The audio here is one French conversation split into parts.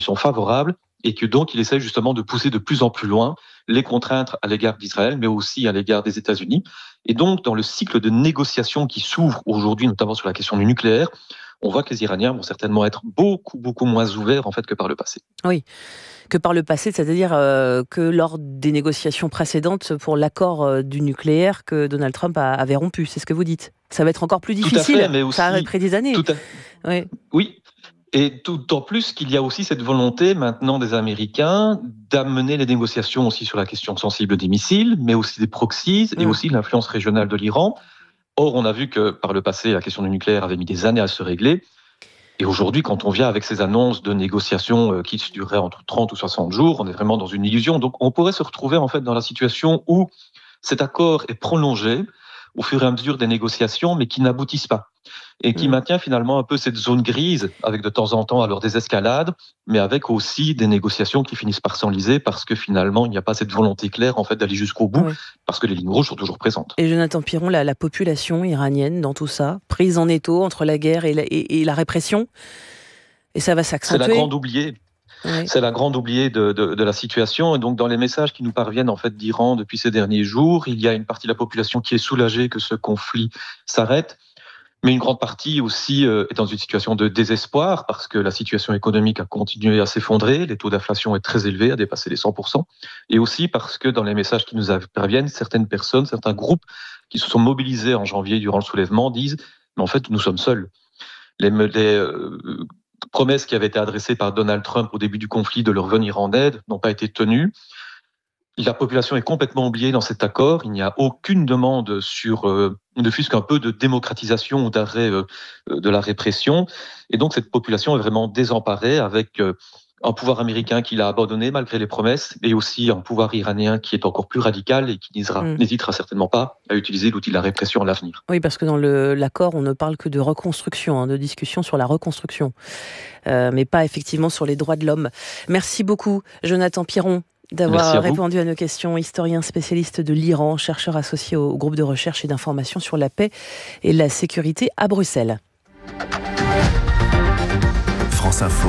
sont favorables et que donc il essaie justement de pousser de plus en plus loin les contraintes à l'égard d'Israël, mais aussi à l'égard des États-Unis. Et donc, dans le cycle de négociations qui s'ouvre aujourd'hui, notamment sur la question du nucléaire, on voit que les Iraniens vont certainement être beaucoup moins ouverts en fait que par le passé. Oui, que par le passé, c'est-à-dire que lors des négociations précédentes pour l'accord du nucléaire que Donald Trump avait rompu, c'est ce que vous dites. Ça va être encore plus difficile, tout à fait, mais aussi, ça a pris des années. Oui. Et d'autant plus qu'il y a aussi cette volonté maintenant des Américains d'amener les négociations aussi sur la question sensible des missiles, mais aussi des proxies et aussi l'influence régionale de l'Iran. Or, on a vu que par le passé, la question du nucléaire avait mis des années à se régler. Et aujourd'hui, quand on vient avec ces annonces de négociations qui dureraient entre 30 ou 60 jours, on est vraiment dans une illusion. Donc, on pourrait se retrouver en fait dans la situation où cet accord est prolongé au fur et à mesure des négociations, mais qui n'aboutissent pas. Et qui maintient finalement un peu cette zone grise, avec de temps en temps alors des escalades, mais avec aussi des négociations qui finissent par s'enliser, parce que finalement, il n'y a pas cette volonté claire en fait d'aller jusqu'au bout, parce que les lignes rouges sont toujours présentes. Et Jonathan Piron, la population iranienne dans tout ça, prise en étau entre la guerre et la répression, et ça va s'accentuer. C'est la grande oubliée. Oui. C'est la grande oubliée de la situation. Et donc, dans les messages qui nous parviennent en fait d'Iran depuis ces derniers jours, il y a une partie de la population qui est soulagée que ce conflit s'arrête. Mais une grande partie aussi est dans une situation de désespoir parce que la situation économique a continué à s'effondrer, les taux d'inflation est très élevés, à dépasser les 100%, et aussi parce que dans les messages qui nous parviennent, certaines personnes, certains groupes qui se sont mobilisés en janvier durant le soulèvement disent « mais en fait, nous sommes seuls ». Les promesses qui avaient été adressées par Donald Trump au début du conflit de leur venir en aide n'ont pas été tenues. La population est complètement oubliée dans cet accord. Il n'y a aucune demande sur ne fût-ce qu'un peu de démocratisation ou d'arrêt de la répression. Et donc cette population est vraiment désemparée avec un pouvoir américain qui l'a abandonné malgré les promesses et aussi un pouvoir iranien qui est encore plus radical et qui n'hésitera certainement pas à utiliser l'outil de la répression à l'avenir. Oui, parce que dans l'accord, on ne parle que de reconstruction, de discussion sur la reconstruction, mais pas effectivement sur les droits de l'homme. Merci beaucoup, Jonathan Piron, d'avoir répondu à nos questions. Historien spécialiste de l'Iran, chercheur associé au groupe de recherche et d'information sur la paix et la sécurité à Bruxelles. France Info,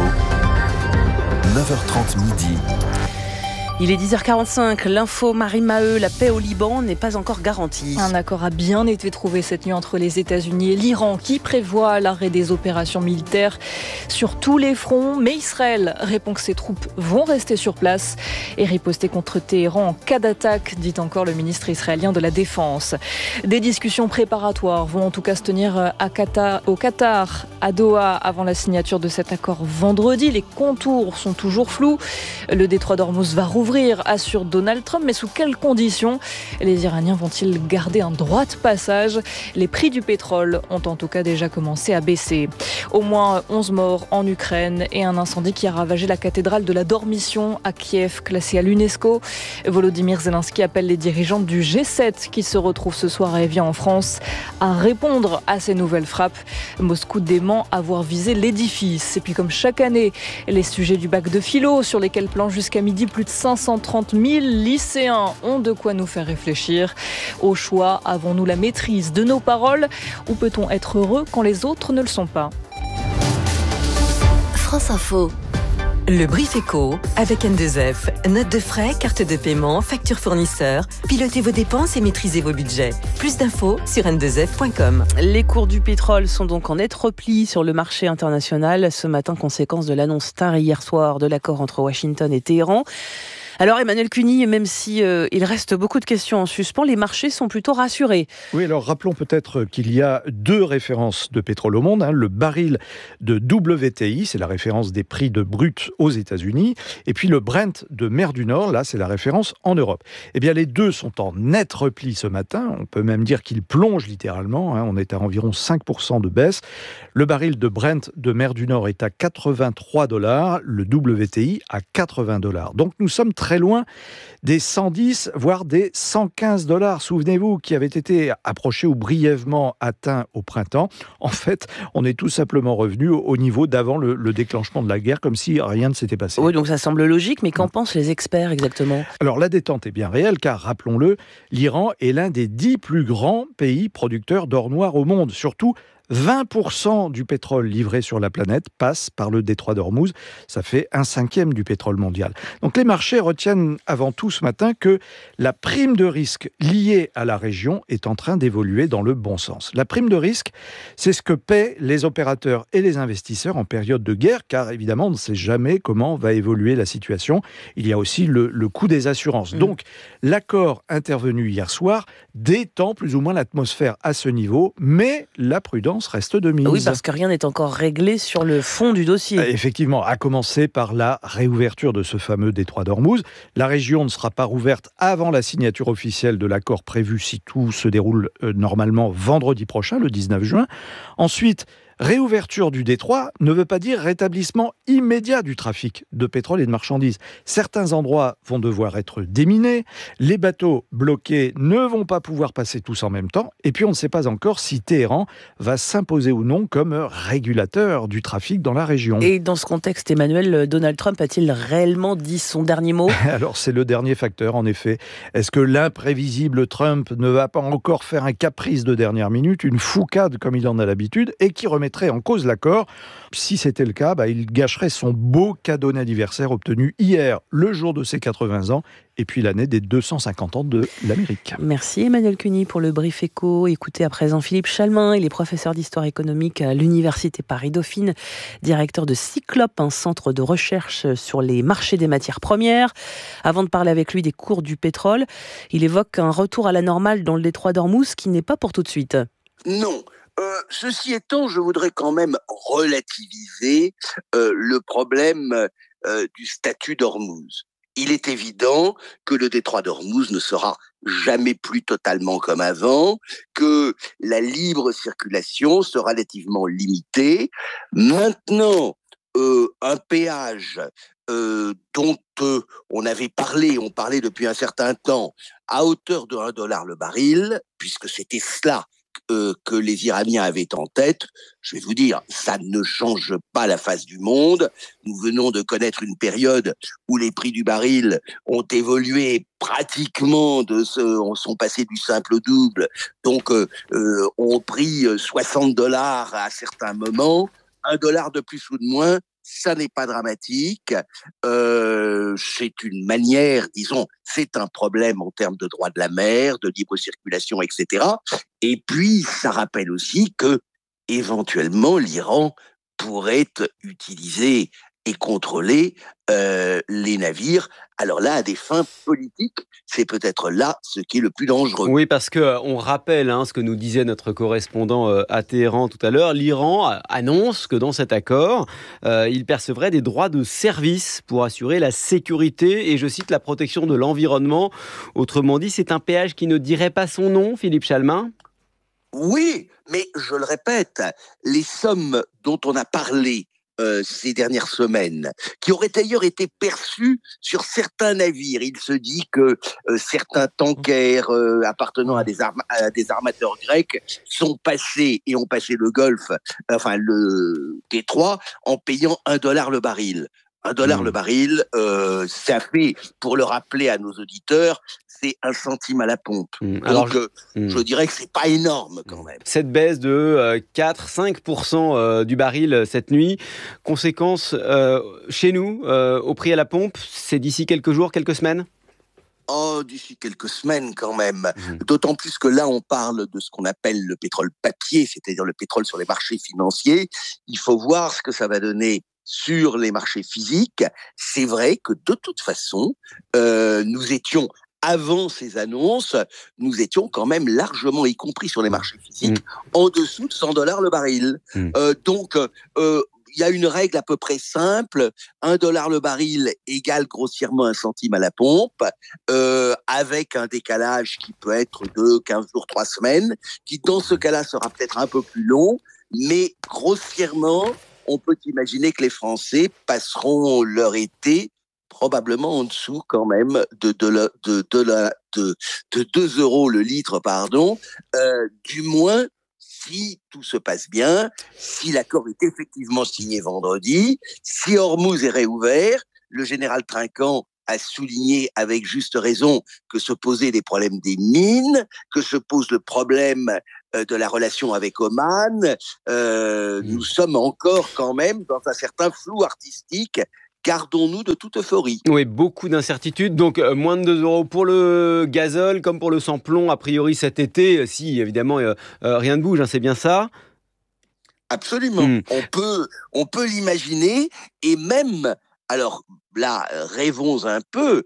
9h30 midi. Il est 10h45, l'info Marie Maheu, la paix au Liban n'est pas encore garantie. Un accord a bien été trouvé cette nuit entre les États-Unis et l'Iran qui prévoit l'arrêt des opérations militaires sur tous les fronts. Mais Israël répond que ses troupes vont rester sur place et riposter contre Téhéran en cas d'attaque, dit encore le ministre israélien de la Défense. Des discussions préparatoires vont en tout cas se tenir au Qatar, à Doha, avant la signature de cet accord vendredi. Les contours sont toujours flous. Le détroit d'Ormuz va rouvrir, assure Donald Trump, mais sous quelles conditions les Iraniens vont-ils garder un droit de passage? Les prix du pétrole ont en tout cas déjà commencé à baisser. Au moins 11 morts en Ukraine et un incendie qui a ravagé la cathédrale de la Dormition à Kiev, classée à l'UNESCO. Volodymyr Zelensky appelle les dirigeants du G7 qui se retrouvent ce soir à Évian en France à répondre à ces nouvelles frappes. Moscou dément avoir visé l'édifice. Et puis comme chaque année, les sujets du bac de philo sur lesquels planchent jusqu'à midi plus de 530 000 lycéens ont de quoi nous faire réfléchir. Au choix, avons-nous la maîtrise de nos paroles ou peut-on être heureux quand les autres ne le sont pas? France Info. Le Brief Éco avec N2F. Notes de frais, carte de paiement, facture fournisseur. Pilotez vos dépenses et maîtrisez vos budgets. Plus d'infos sur n2f.com. Les cours du pétrole sont donc en net repli sur le marché international ce matin, conséquence de l'annonce tard hier soir de l'accord entre Washington et Téhéran. Alors Emmanuel Cuny, même si il reste beaucoup de questions en suspens, les marchés sont plutôt rassurés. Oui, alors rappelons peut-être qu'il y a deux références de pétrole au monde. Le baril de WTI, c'est la référence des prix de brut aux États-Unis. Et puis le Brent de mer du Nord, là, c'est la référence en Europe. Eh bien, les deux sont en net repli ce matin. On peut même dire qu'ils plongent littéralement. On est à environ 5% de baisse. Le baril de Brent de mer du Nord est à $83, le WTI à $80. Donc nous sommes très loin des 110, voire des $115, souvenez-vous, qui avaient été approchés ou brièvement atteints au printemps. En fait, on est tout simplement revenu au niveau d'avant le déclenchement de la guerre, comme si rien ne s'était passé. Oui, donc ça semble logique, mais qu'en pensent les experts exactement? Alors la détente est bien réelle, car rappelons-le, l'Iran est l'un des 10 plus grands pays producteurs d'or noir au monde, surtout 20% du pétrole livré sur la planète passe par le détroit d'Ormuz. Ça fait 1/5 du pétrole mondial. Donc les marchés retiennent avant tout ce matin que la prime de risque liée à la région est en train d'évoluer dans le bon sens. La prime de risque, c'est ce que paient les opérateurs et les investisseurs en période de guerre, car évidemment, on ne sait jamais comment va évoluer la situation. Il y a aussi le coût des assurances. Donc, l'accord intervenu hier soir détend plus ou moins l'atmosphère à ce niveau, mais la prudence reste de mise. Oui, parce que rien n'est encore réglé sur le fond du dossier. Effectivement, à commencer par la réouverture de ce fameux détroit d'Ormuz. La région ne sera pas rouverte avant la signature officielle de l'accord prévu si tout se déroule normalement vendredi prochain, le 19 juin. Ensuite, réouverture du détroit ne veut pas dire rétablissement immédiat du trafic de pétrole et de marchandises. Certains endroits vont devoir être déminés, les bateaux bloqués ne vont pas pouvoir passer tous en même temps, et puis on ne sait pas encore si Téhéran va s'imposer ou non comme régulateur du trafic dans la région. Et dans ce contexte, Emmanuel, Donald Trump a-t-il réellement dit son dernier mot ? Alors c'est le dernier facteur, en effet. Est-ce que l'imprévisible Trump ne va pas encore faire un caprice de dernière minute, une foucade comme il en a l'habitude, et qui remettrait en cause l'accord? Si c'était le cas, il gâcherait son beau cadeau d'anniversaire obtenu hier, le jour de ses 80 ans, et puis l'année des 250 ans de l'Amérique. Merci Emmanuel Cuny pour le Brief Éco. Écoutez à présent Philippe Chalmin, il est professeur d'histoire économique à l'Université Paris-Dauphine, directeur de Cyclope, un centre de recherche sur les marchés des matières premières. Avant de parler avec lui des cours du pétrole, il évoque un retour à la normale dans le détroit d'Ormuz qui n'est pas pour tout de suite. Non. Ceci étant, je voudrais quand même relativiser le problème du statut d'Ormuz. Il est évident que le détroit d'Ormuz ne sera jamais plus totalement comme avant, que la libre circulation sera relativement limitée. Maintenant, un péage dont on parlait depuis un certain temps, à hauteur de $1 le baril, puisque c'était cela que les Iraniens avaient en tête, je vais vous dire, ça ne change pas la face du monde. Nous venons de connaître une période où les prix du baril ont évolué pratiquement, sont passés du simple au double, donc ont pris $60 à certains moments, $1 de plus ou de moins. Ça n'est pas dramatique, c'est une manière, disons, c'est un problème en termes de droit de la mer, de libre circulation, etc. Et puis, ça rappelle aussi que, éventuellement, l'Iran pourrait utiliser et contrôler les navires. Alors là, à des fins politiques, c'est peut-être là ce qui est le plus dangereux. Oui, parce qu'on rappelle ce que nous disait notre correspondant à Téhéran tout à l'heure. L'Iran annonce que dans cet accord, il percevrait des droits de service pour assurer la sécurité et, je cite, la protection de l'environnement. Autrement dit, c'est un péage qui ne dirait pas son nom, Philippe Chalmin ? Oui, mais je le répète, les sommes dont on a parlé ces dernières semaines, qui auraient d'ailleurs été perçus sur certains navires. Il se dit que certains tankers appartenant à des armateurs grecs ont passé le Golfe, le détroit, en payant $1 le baril. $1 le baril, ça fait, pour le rappeler à nos auditeurs, c'est 1 centime à la pompe. Donc, je dirais que c'est pas énorme quand même. Cette baisse de 4-5% du baril cette nuit, conséquence chez nous, au prix à la pompe, c'est d'ici quelques jours, quelques semaines ? D'ici quelques semaines quand même. D'autant plus que là, on parle de ce qu'on appelle le pétrole papier, c'est-à-dire le pétrole sur les marchés financiers. Il faut voir ce que ça va donner sur les marchés physiques. C'est vrai que de toute façon, nous étions, avant ces annonces, nous étions quand même largement, y compris sur les marchés physiques, en dessous de $100 le baril. Donc, il y a une règle à peu près simple, $1 le baril égale grossièrement 1 centime à la pompe, avec un décalage qui peut être de 15 jours, 3 semaines, qui dans ce cas-là sera peut-être un peu plus long, mais grossièrement, on peut imaginer que les Français passeront leur été probablement en dessous quand même de 2 euros le litre, du moins si tout se passe bien, si l'accord est effectivement signé vendredi, si Ormuz est réouvert. Le général Trinquant a souligné avec juste raison que se posaient des problèmes des mines, que se pose le problème de la relation avec Oman. Nous sommes encore quand même dans un certain flou artistique. Gardons-nous de toute euphorie. Oui, beaucoup d'incertitudes. Donc, moins de 2 € pour le gazole, comme pour le sans-plomb, a priori cet été, si évidemment rien ne bouge, hein, c'est bien ça ? Absolument. On peut l'imaginer, et même, alors là, rêvons un peu,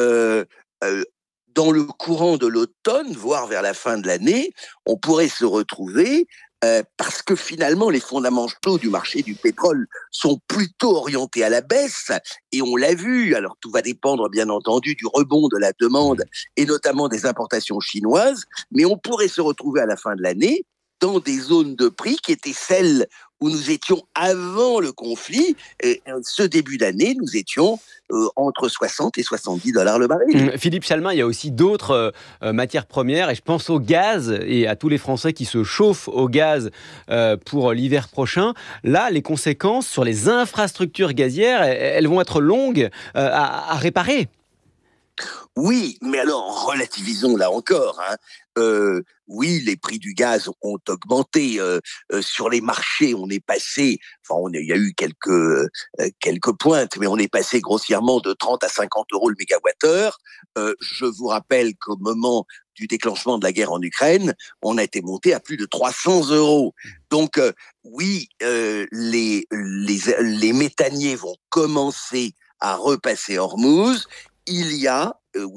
dans le courant de l'automne, voire vers la fin de l'année, on pourrait se retrouver, parce que finalement les fondamentaux du marché du pétrole sont plutôt orientés à la baisse, et on l'a vu. Alors tout va dépendre bien entendu du rebond de la demande et notamment des importations chinoises, mais on pourrait se retrouver à la fin de l'année dans des zones de prix qui étaient celles où nous étions avant le conflit. Et ce début d'année, nous étions entre 60 et 70 $ le baril. Philippe Chalmin, il y a aussi d'autres matières premières, et je pense au gaz et à tous les Français qui se chauffent au gaz pour l'hiver prochain. Là, les conséquences sur les infrastructures gazières, elles vont être longues à réparer. Oui, mais alors relativisons là encore. Oui, les prix du gaz ont augmenté. Sur les marchés, on est passé, il y a eu quelques pointes, mais on est passé grossièrement de 30 à 50 € le mégawattheure. Je vous rappelle qu'au moment du déclenchement de la guerre en Ukraine, on a été monté à plus de 300 €. Donc oui, les méthaniers vont commencer à repasser Hormuz. Il y a,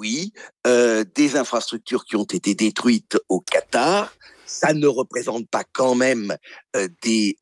des infrastructures qui ont été détruites au Qatar. Ça ne représente pas quand même des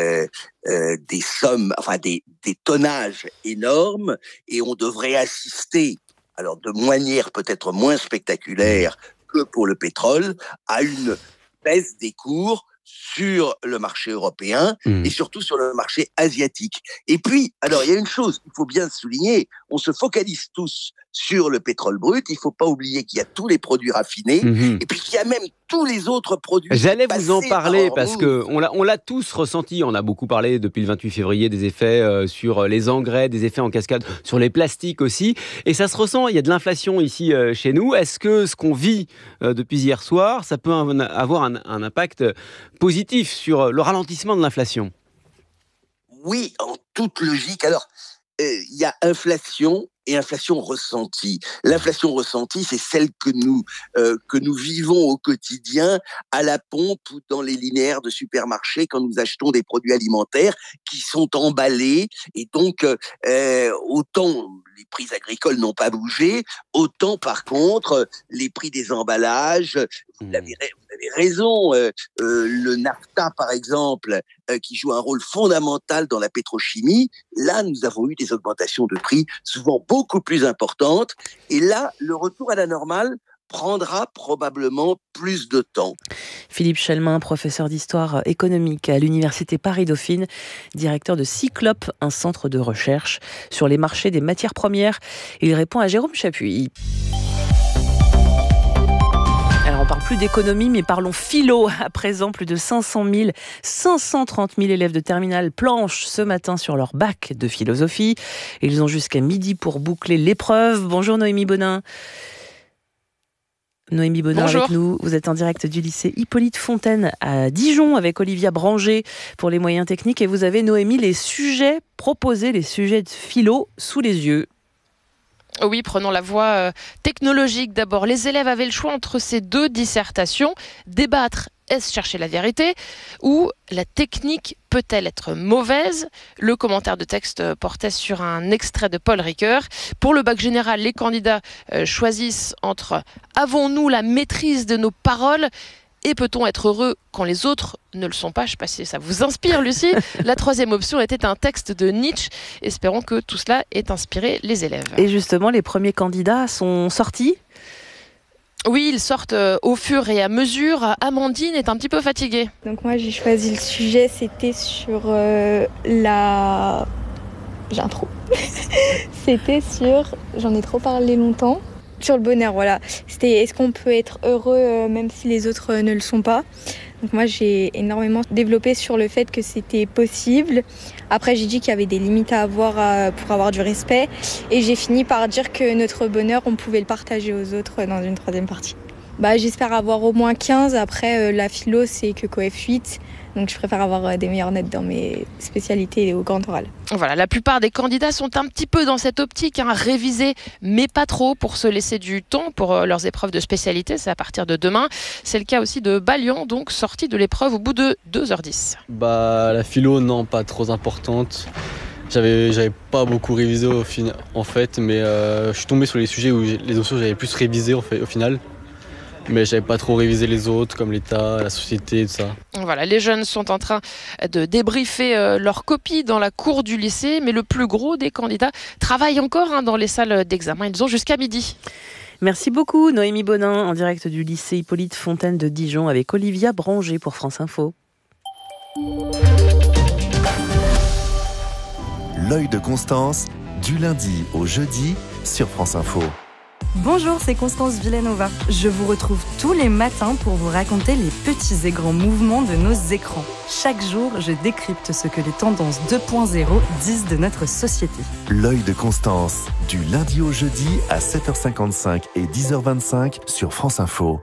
sommes, des tonnages énormes, et on devrait assister, alors de manière peut-être moins spectaculaire que pour le pétrole, à une baisse des cours sur le marché européen et surtout sur le marché asiatique. Et puis, alors il y a une chose qu'il faut bien souligner, on se focalise tous sur le pétrole brut, il ne faut pas oublier qu'il y a tous les produits raffinés, et puis qu'il y a même tous les autres produits. J'allais vous en parler parce qu'on l'a tous ressenti, on a beaucoup parlé depuis le 28 février des effets sur les engrais, des effets en cascade sur les plastiques aussi, et ça se ressent, il y a de l'inflation ici chez nous. Est-ce que ce qu'on vit depuis hier soir, ça peut avoir un impact positif sur le ralentissement de l'inflation ? Oui, en toute logique. Alors, il y a inflation et inflation ressentie. L'inflation ressentie, c'est celle que nous vivons au quotidien à la pompe ou dans les linéaires de supermarchés quand nous achetons des produits alimentaires qui sont emballés. Et donc, autant les prix agricoles n'ont pas bougé, autant par contre, les prix des emballages, vous avez raison, le NAFTA par exemple, qui joue un rôle fondamental dans la pétrochimie, là nous avons eu des augmentations de prix souvent beaucoup plus importantes, et là le retour à la normale prendra probablement plus de temps. Philippe Chalmin, professeur d'histoire économique à l'Université Paris-Dauphine, directeur de Cyclope, un centre de recherche sur les marchés des matières premières. Il répond à Jérôme Chapuis. Alors on parle plus d'économie, mais parlons philo. À présent, plus de 530 000 élèves de terminale planchent ce matin sur leur bac de philosophie. Ils ont jusqu'à midi pour boucler l'épreuve. Bonjour Noémie Bonin. Noémie Bonin avec nous, vous êtes en direct du lycée Hippolyte Fontaine à Dijon avec Olivia Branger pour les moyens techniques, et vous avez, Noémie, les sujets proposés, les sujets de philo sous les yeux. Oui, prenons la voie technologique d'abord. Les élèves avaient le choix entre ces deux dissertations, débattre, est-ce chercher la vérité, ou la technique peut-elle être mauvaise ? Le commentaire de texte portait sur un extrait de Paul Ricoeur. Pour le bac général, les candidats choisissent entre « avons-nous la maîtrise de nos paroles ?» et « peut-on être heureux quand les autres ne le sont pas ?» Je ne sais pas si ça vous inspire, Lucie. La troisième option était un texte de Nietzsche. Espérons que tout cela ait inspiré les élèves. Et justement, les premiers candidats sont sortis ? Oui, ils sortent au fur et à mesure. Amandine est un petit peu fatiguée. Donc moi, j'ai choisi le sujet, c'était sur la... J'ai un trou. C'était sur... J'en ai trop parlé longtemps. Sur le bonheur, voilà. C'était est-ce qu'on peut être heureux même si les autres ne le sont pas ? Donc moi, j'ai énormément développé sur le fait que c'était possible. Après, j'ai dit qu'il y avait des limites à avoir pour avoir du respect. Et j'ai fini par dire que notre bonheur, on pouvait le partager aux autres dans une troisième partie. J'espère avoir au moins 15. Après, la philo, c'est que coef 8. Donc je préfère avoir des meilleures notes dans mes spécialités et au grand oral. Voilà, la plupart des candidats sont un petit peu dans cette optique, réviser, mais pas trop, pour se laisser du temps pour leurs épreuves de spécialité. C'est à partir de demain. C'est le cas aussi de Balian, donc sorti de l'épreuve au bout de 2h10. La philo, non, pas trop importante. J'avais pas beaucoup révisé en fait, mais je suis tombé sur les sujets où les notions j'avais plus révisé au final. Mais j'avais pas trop révisé les autres, comme l'État, la société, tout ça. Voilà, les jeunes sont en train de débriefer leurs copies dans la cour du lycée, mais le plus gros des candidats travaillent encore dans les salles d'examen. Ils ont jusqu'à midi. Merci beaucoup Noémie Bonin, en direct du lycée Hippolyte Fontaine de Dijon avec Olivia Branger pour France Info. L'œil de Constance, du lundi au jeudi sur France Info. Bonjour, c'est Constance Villanova. Je vous retrouve tous les matins pour vous raconter les petits et grands mouvements de nos écrans. Chaque jour, je décrypte ce que les tendances 2.0 disent de notre société. L'œil de Constance, du lundi au jeudi à 7h55 et 10h25 sur France Info.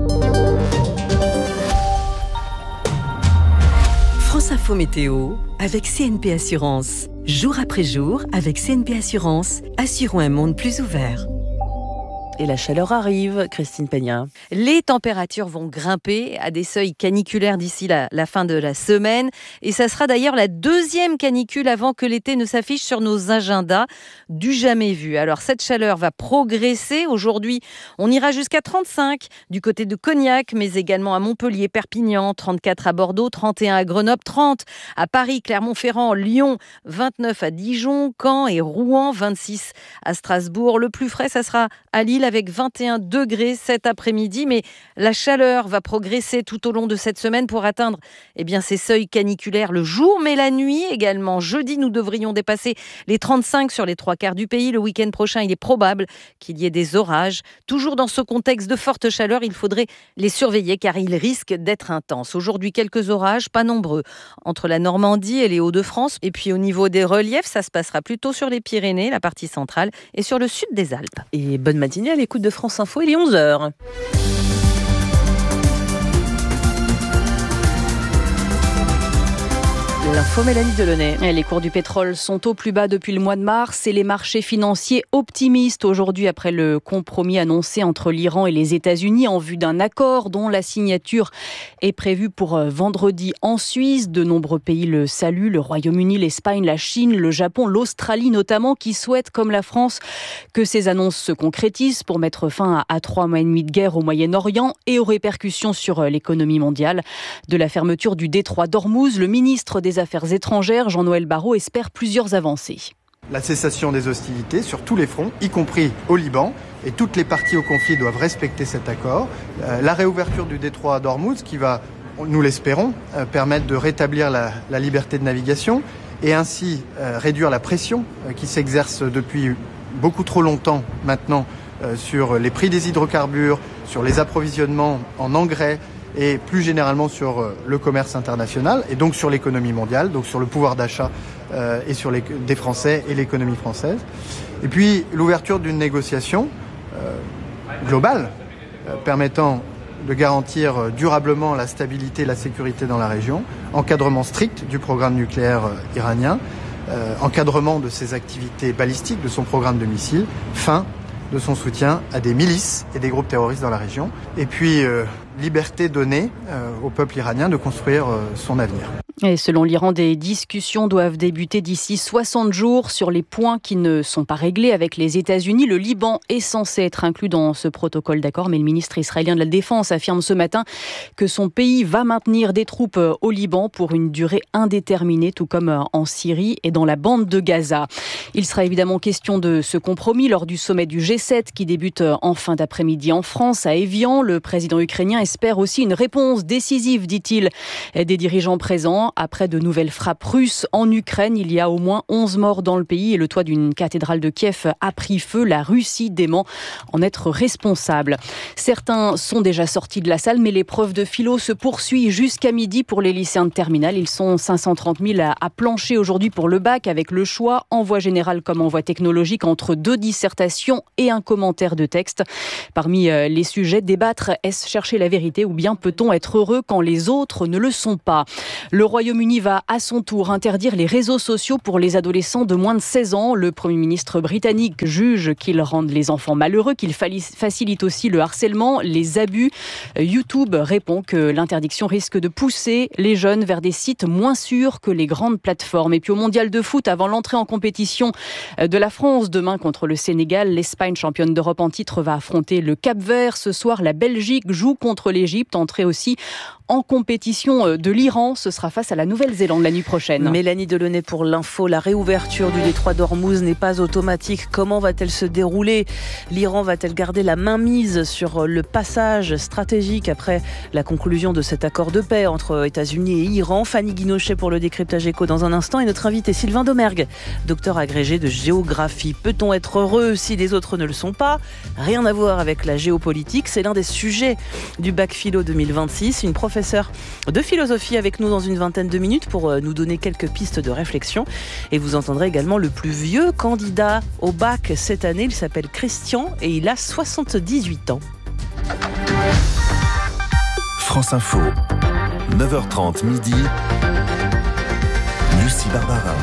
France Info Météo avec CNP Assurance. Jour après jour, avec CNP Assurance, assurons un monde plus ouvert. Et la chaleur arrive, Christine Peña. Les températures vont grimper à des seuils caniculaires d'ici la fin de la semaine. Et ça sera d'ailleurs la deuxième canicule avant que l'été ne s'affiche sur nos agendas. Du jamais vu. Alors cette chaleur va progresser. Aujourd'hui, on ira jusqu'à 35 du côté de Cognac, mais également à Montpellier, Perpignan, 34 à Bordeaux, 31 à Grenoble, 30 à Paris, Clermont-Ferrand, Lyon, 29 à Dijon, Caen et Rouen, 26 à Strasbourg. Le plus frais, ça sera à Lille, avec 21 degrés cet après-midi. Mais la chaleur va progresser tout au long de cette semaine pour atteindre ces seuils caniculaires le jour, mais la nuit également. Jeudi, nous devrions dépasser les 35 sur les 3/4 du pays. Le week-end prochain, il est probable qu'il y ait des orages. Toujours dans ce contexte de forte chaleur, il faudrait les surveiller car ils risquent d'être intenses. Aujourd'hui, quelques orages, pas nombreux, entre la Normandie et les Hauts-de-France. Et puis au niveau des reliefs, ça se passera plutôt sur les Pyrénées, la partie centrale, et sur le sud des Alpes. Et bonne matinée à l'écoute de France Info, il est 11h. L'info Mélanie Delaunay. Les cours du pétrole sont au plus bas depuis le mois de mars et les marchés financiers optimistes aujourd'hui après le compromis annoncé entre l'Iran et les États-Unis en vue d'un accord dont la signature est prévue pour vendredi en Suisse. De nombreux pays le saluent, le Royaume-Uni, l'Espagne, la Chine, le Japon, l'Australie notamment, qui souhaitent, comme la France, que ces annonces se concrétisent pour mettre fin à 3 mois et demi de guerre au Moyen-Orient et aux répercussions sur l'économie mondiale. De la fermeture du détroit d'Ormuz, le ministre des Affaires étrangères, Jean-Noël Barrot, espère plusieurs avancées. La cessation des hostilités sur tous les fronts, y compris au Liban, et toutes les parties au conflit doivent respecter cet accord. La réouverture du détroit d'Ormuz qui va, nous l'espérons, permettre de rétablir la liberté de navigation et ainsi réduire la pression qui s'exerce depuis beaucoup trop longtemps maintenant sur les prix des hydrocarbures, sur les approvisionnements en engrais, et plus généralement sur le commerce international et donc sur l'économie mondiale, donc sur le pouvoir d'achat et sur des Français et l'économie française. Et puis l'ouverture d'une négociation globale permettant de garantir durablement la stabilité et la sécurité dans la région, encadrement strict du programme nucléaire iranien, encadrement de ses activités balistiques, de son programme de missiles, fin de son soutien à des milices et des groupes terroristes dans la région, et puis liberté donnée au peuple iranien de construire son avenir. Et selon l'Iran, des discussions doivent débuter d'ici 60 jours sur les points qui ne sont pas réglés avec les États-Unis. Le Liban est censé être inclus dans ce protocole d'accord, mais le ministre israélien de la Défense affirme ce matin que son pays va maintenir des troupes au Liban pour une durée indéterminée, tout comme en Syrie et dans la bande de Gaza. Il sera évidemment question de ce compromis lors du sommet du G7 qui débute en fin d'après-midi en France, à Évian. Le président ukrainien espère aussi une réponse décisive, dit-il, des dirigeants présents. mois après de nouvelles frappes russes en Ukraine. Il y a au moins 11 morts dans le pays et le toit d'une cathédrale de Kiev a pris feu. La Russie dément en être responsable. Certains sont déjà sortis de la salle, mais l'épreuve de philo se poursuit jusqu'à midi pour les lycéens de terminale. Ils sont 530 000 à plancher aujourd'hui pour le bac, avec le choix en voie générale comme en voie technologique entre 2 dissertations et un commentaire de texte. Parmi les sujets, débattre, est-ce chercher la vérité ou bien peut-on être heureux quand les autres ne le sont pas? Le Royaume-Uni va à son tour interdire les réseaux sociaux pour les adolescents de moins de 16 ans. Le Premier ministre britannique juge qu'ils rendent les enfants malheureux, qu'ils facilitent aussi le harcèlement, les abus. YouTube répond que l'interdiction risque de pousser les jeunes vers des sites moins sûrs que les grandes plateformes. Et puis au mondial de foot, avant l'entrée en compétition de la France demain contre le Sénégal, l'Espagne, championne d'Europe en titre, va affronter le Cap-Vert. Ce soir, la Belgique joue contre l'Égypte, entrée aussi en compétition de l'Iran. Ce sera face à la Nouvelle-Zélande la nuit prochaine. Mélanie Delaunay pour l'info. La réouverture du détroit d'Ormuz n'est pas automatique. Comment va-t-elle se dérouler? L'Iran va-t-elle garder la mainmise sur le passage stratégique après la conclusion de cet accord de paix entre États-Unis et Iran? Fanny Guinochet pour le décryptage éco dans un instant. Et notre invité Sylvain Domergue, docteur agrégé de géographie. Peut-on être heureux si les autres ne le sont pas? Rien à voir avec la géopolitique. C'est l'un des sujets du bac philo 2026. Une professeure de philosophie avec nous dans une vingtaine de minutes pour nous donner quelques pistes de réflexion. Et vous entendrez également le plus vieux candidat au bac cette année. Il s'appelle Christian et il a 78 ans. France Info, 9h30 midi. Lucie Barbara.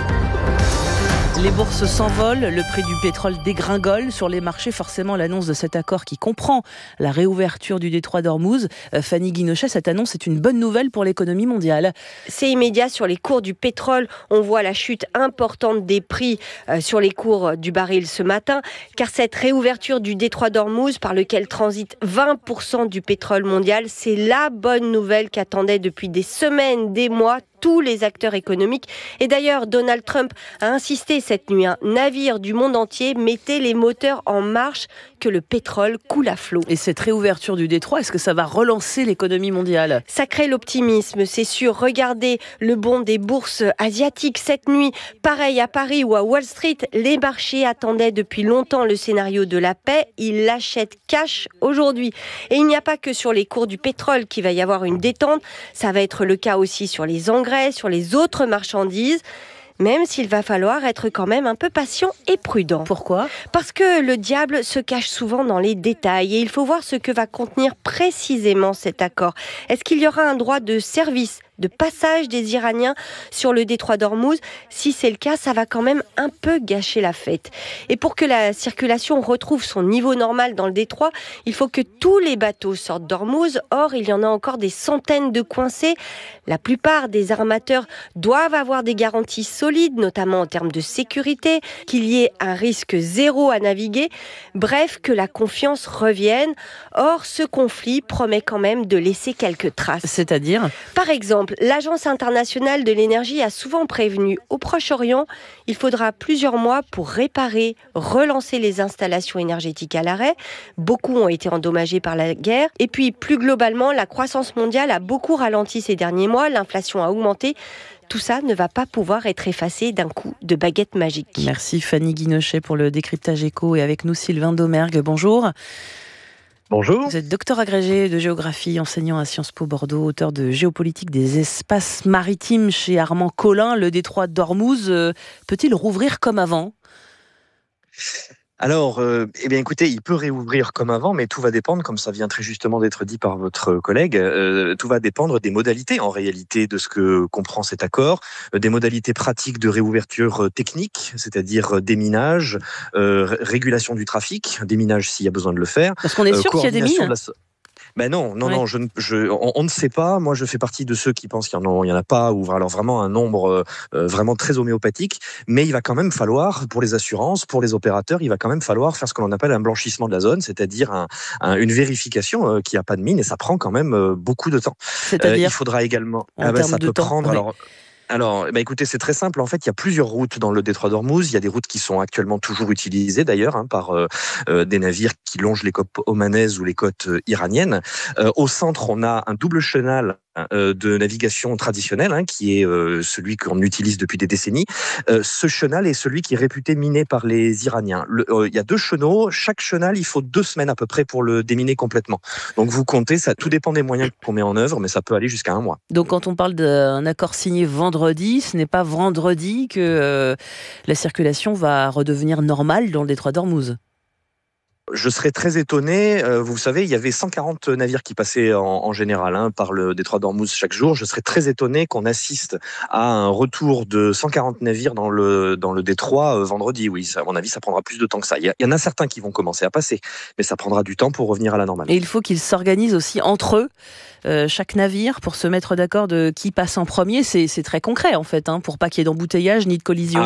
Les bourses s'envolent, le prix du pétrole dégringole sur les marchés. Forcément, l'annonce de cet accord qui comprend la réouverture du détroit d'Ormuz. Fanny Guinochet, cette annonce est une bonne nouvelle pour l'économie mondiale. C'est immédiat sur les cours du pétrole. On voit la chute importante des prix sur les cours du baril ce matin, car cette réouverture du détroit d'Ormuz, par lequel transite 20% du pétrole mondial, c'est la bonne nouvelle qu'attendaient depuis des semaines, des mois, tous les acteurs économiques. Et d'ailleurs, Donald Trump a insisté cette nuit, un navire du monde entier mettait les moteurs en marche, que le pétrole coule à flot. Et cette réouverture du détroit, est-ce que ça va relancer l'économie mondiale? Ça crée l'optimisme, c'est sûr. Regardez le bond des bourses asiatiques cette nuit. Pareil à Paris ou à Wall Street, les marchés attendaient depuis longtemps le scénario de la paix. Ils l'achètent cash aujourd'hui. Et il n'y a pas que sur les cours du pétrole qu'il va y avoir une détente. Ça va être le cas aussi sur les engrais, sur les autres marchandises. Même s'il va falloir être quand même un peu patient et prudent. Pourquoi? Parce que le diable se cache souvent dans les détails et il faut voir ce que va contenir précisément cet accord. Est-ce qu'il y aura un droit de service, de passage des Iraniens sur le détroit d'Ormuz? Si c'est le cas, ça va quand même un peu gâcher la fête. Et pour que la circulation retrouve son niveau normal dans le détroit, il faut que tous les bateaux sortent d'Ormuz. Or, il y en a encore des centaines de coincés. La plupart des armateurs doivent avoir des garanties solides, notamment en termes de sécurité, qu'il y ait un risque zéro à naviguer. Bref, que la confiance revienne. Or, ce conflit promet quand même de laisser quelques traces. C'est-à-dire? Par exemple, l'Agence internationale de l'énergie a souvent prévenu au Proche-Orient, il faudra plusieurs mois pour réparer, relancer les installations énergétiques à l'arrêt. Beaucoup ont été endommagés par la guerre. Et puis, plus globalement, la croissance mondiale a beaucoup ralenti ces derniers mois. L'inflation a augmenté. Tout ça ne va pas pouvoir être effacé d'un coup de baguette magique. Merci Fanny Guinochet pour le décryptage éco. Et avec nous Sylvain Domergue, bonjour. Bonjour. Vous êtes docteur agrégé de géographie, enseignant à Sciences Po Bordeaux, auteur de Géopolitique des espaces maritimes chez Armand Collin. Le détroit d'Ormuz peut-il rouvrir comme avant ? Alors, eh bien, écoutez, il peut réouvrir comme avant, mais tout va dépendre, comme ça vient très justement d'être dit par votre collègue, tout va dépendre des modalités, en réalité, de ce que comprend cet accord, des modalités pratiques de réouverture technique, c'est-à-dire déminage, régulation du trafic, déminage s'il y a besoin de le faire. Parce qu'on est sûr qu'il y a des mines. Ben non, on ne sait pas. Moi, je fais partie de ceux qui pensent qu'il y en a pas, ou alors vraiment un nombre vraiment très homéopathique. Mais il va quand même falloir, pour les assurances, pour les opérateurs, il va quand même falloir faire ce que l'on appelle un blanchissement de la zone, c'est-à-dire une vérification qu'il n'y a pas de mine, et ça prend quand même beaucoup de temps. C'est-à-dire, il faudra également. Ça peut prendre. Alors, écoutez, c'est très simple. En fait, il y a plusieurs routes dans le détroit d'Ormuz. Il y a des routes qui sont actuellement toujours utilisées, d'ailleurs, par des navires qui longent les côtes omanaises ou les côtes iraniennes. Au centre, on a un double chenal de navigation traditionnel, qui est celui qu'on utilise depuis des décennies. Ce chenal est celui qui est réputé miné par les Iraniens. Il y a 2 chenaux. Chaque chenal, il faut 2 semaines à peu près pour le déminer complètement. Donc vous comptez, ça tout dépend des moyens qu'on met en œuvre, mais ça peut aller jusqu'à 1 mois. Donc quand on parle d'un accord signé vendredi, ce n'est pas vendredi que la circulation va redevenir normale dans le détroit d'Ormuz. Je serais très étonné. Vous savez, il y avait 140 navires qui passaient en général par le détroit d'Ormuz chaque jour. Je serais très étonné qu'on assiste à un retour de 140 navires dans le détroit vendredi. Oui, à mon avis, ça prendra plus de temps que ça. Il y en a certains qui vont commencer à passer, mais ça prendra du temps pour revenir à la normale. Et il faut qu'ils s'organisent aussi entre eux, chaque navire, pour se mettre d'accord de qui passe en premier. C'est très concret, en fait, pour pas qu'il y ait d'embouteillage ni de collision.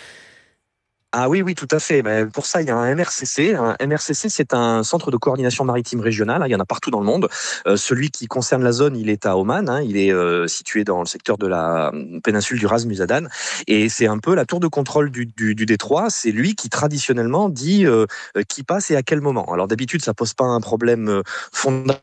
Ah oui, tout à fait. Mais pour ça, il y a un MRCC. Un MRCC, c'est un centre de coordination maritime régional. Il y en a partout dans le monde. Celui qui concerne la zone, il est à Oman. Il est situé dans le secteur de la péninsule du Ras Musadan. Et c'est un peu la tour de contrôle du détroit. C'est lui qui, traditionnellement, dit qui passe et à quel moment. Alors d'habitude, ça pose pas un problème fondamental.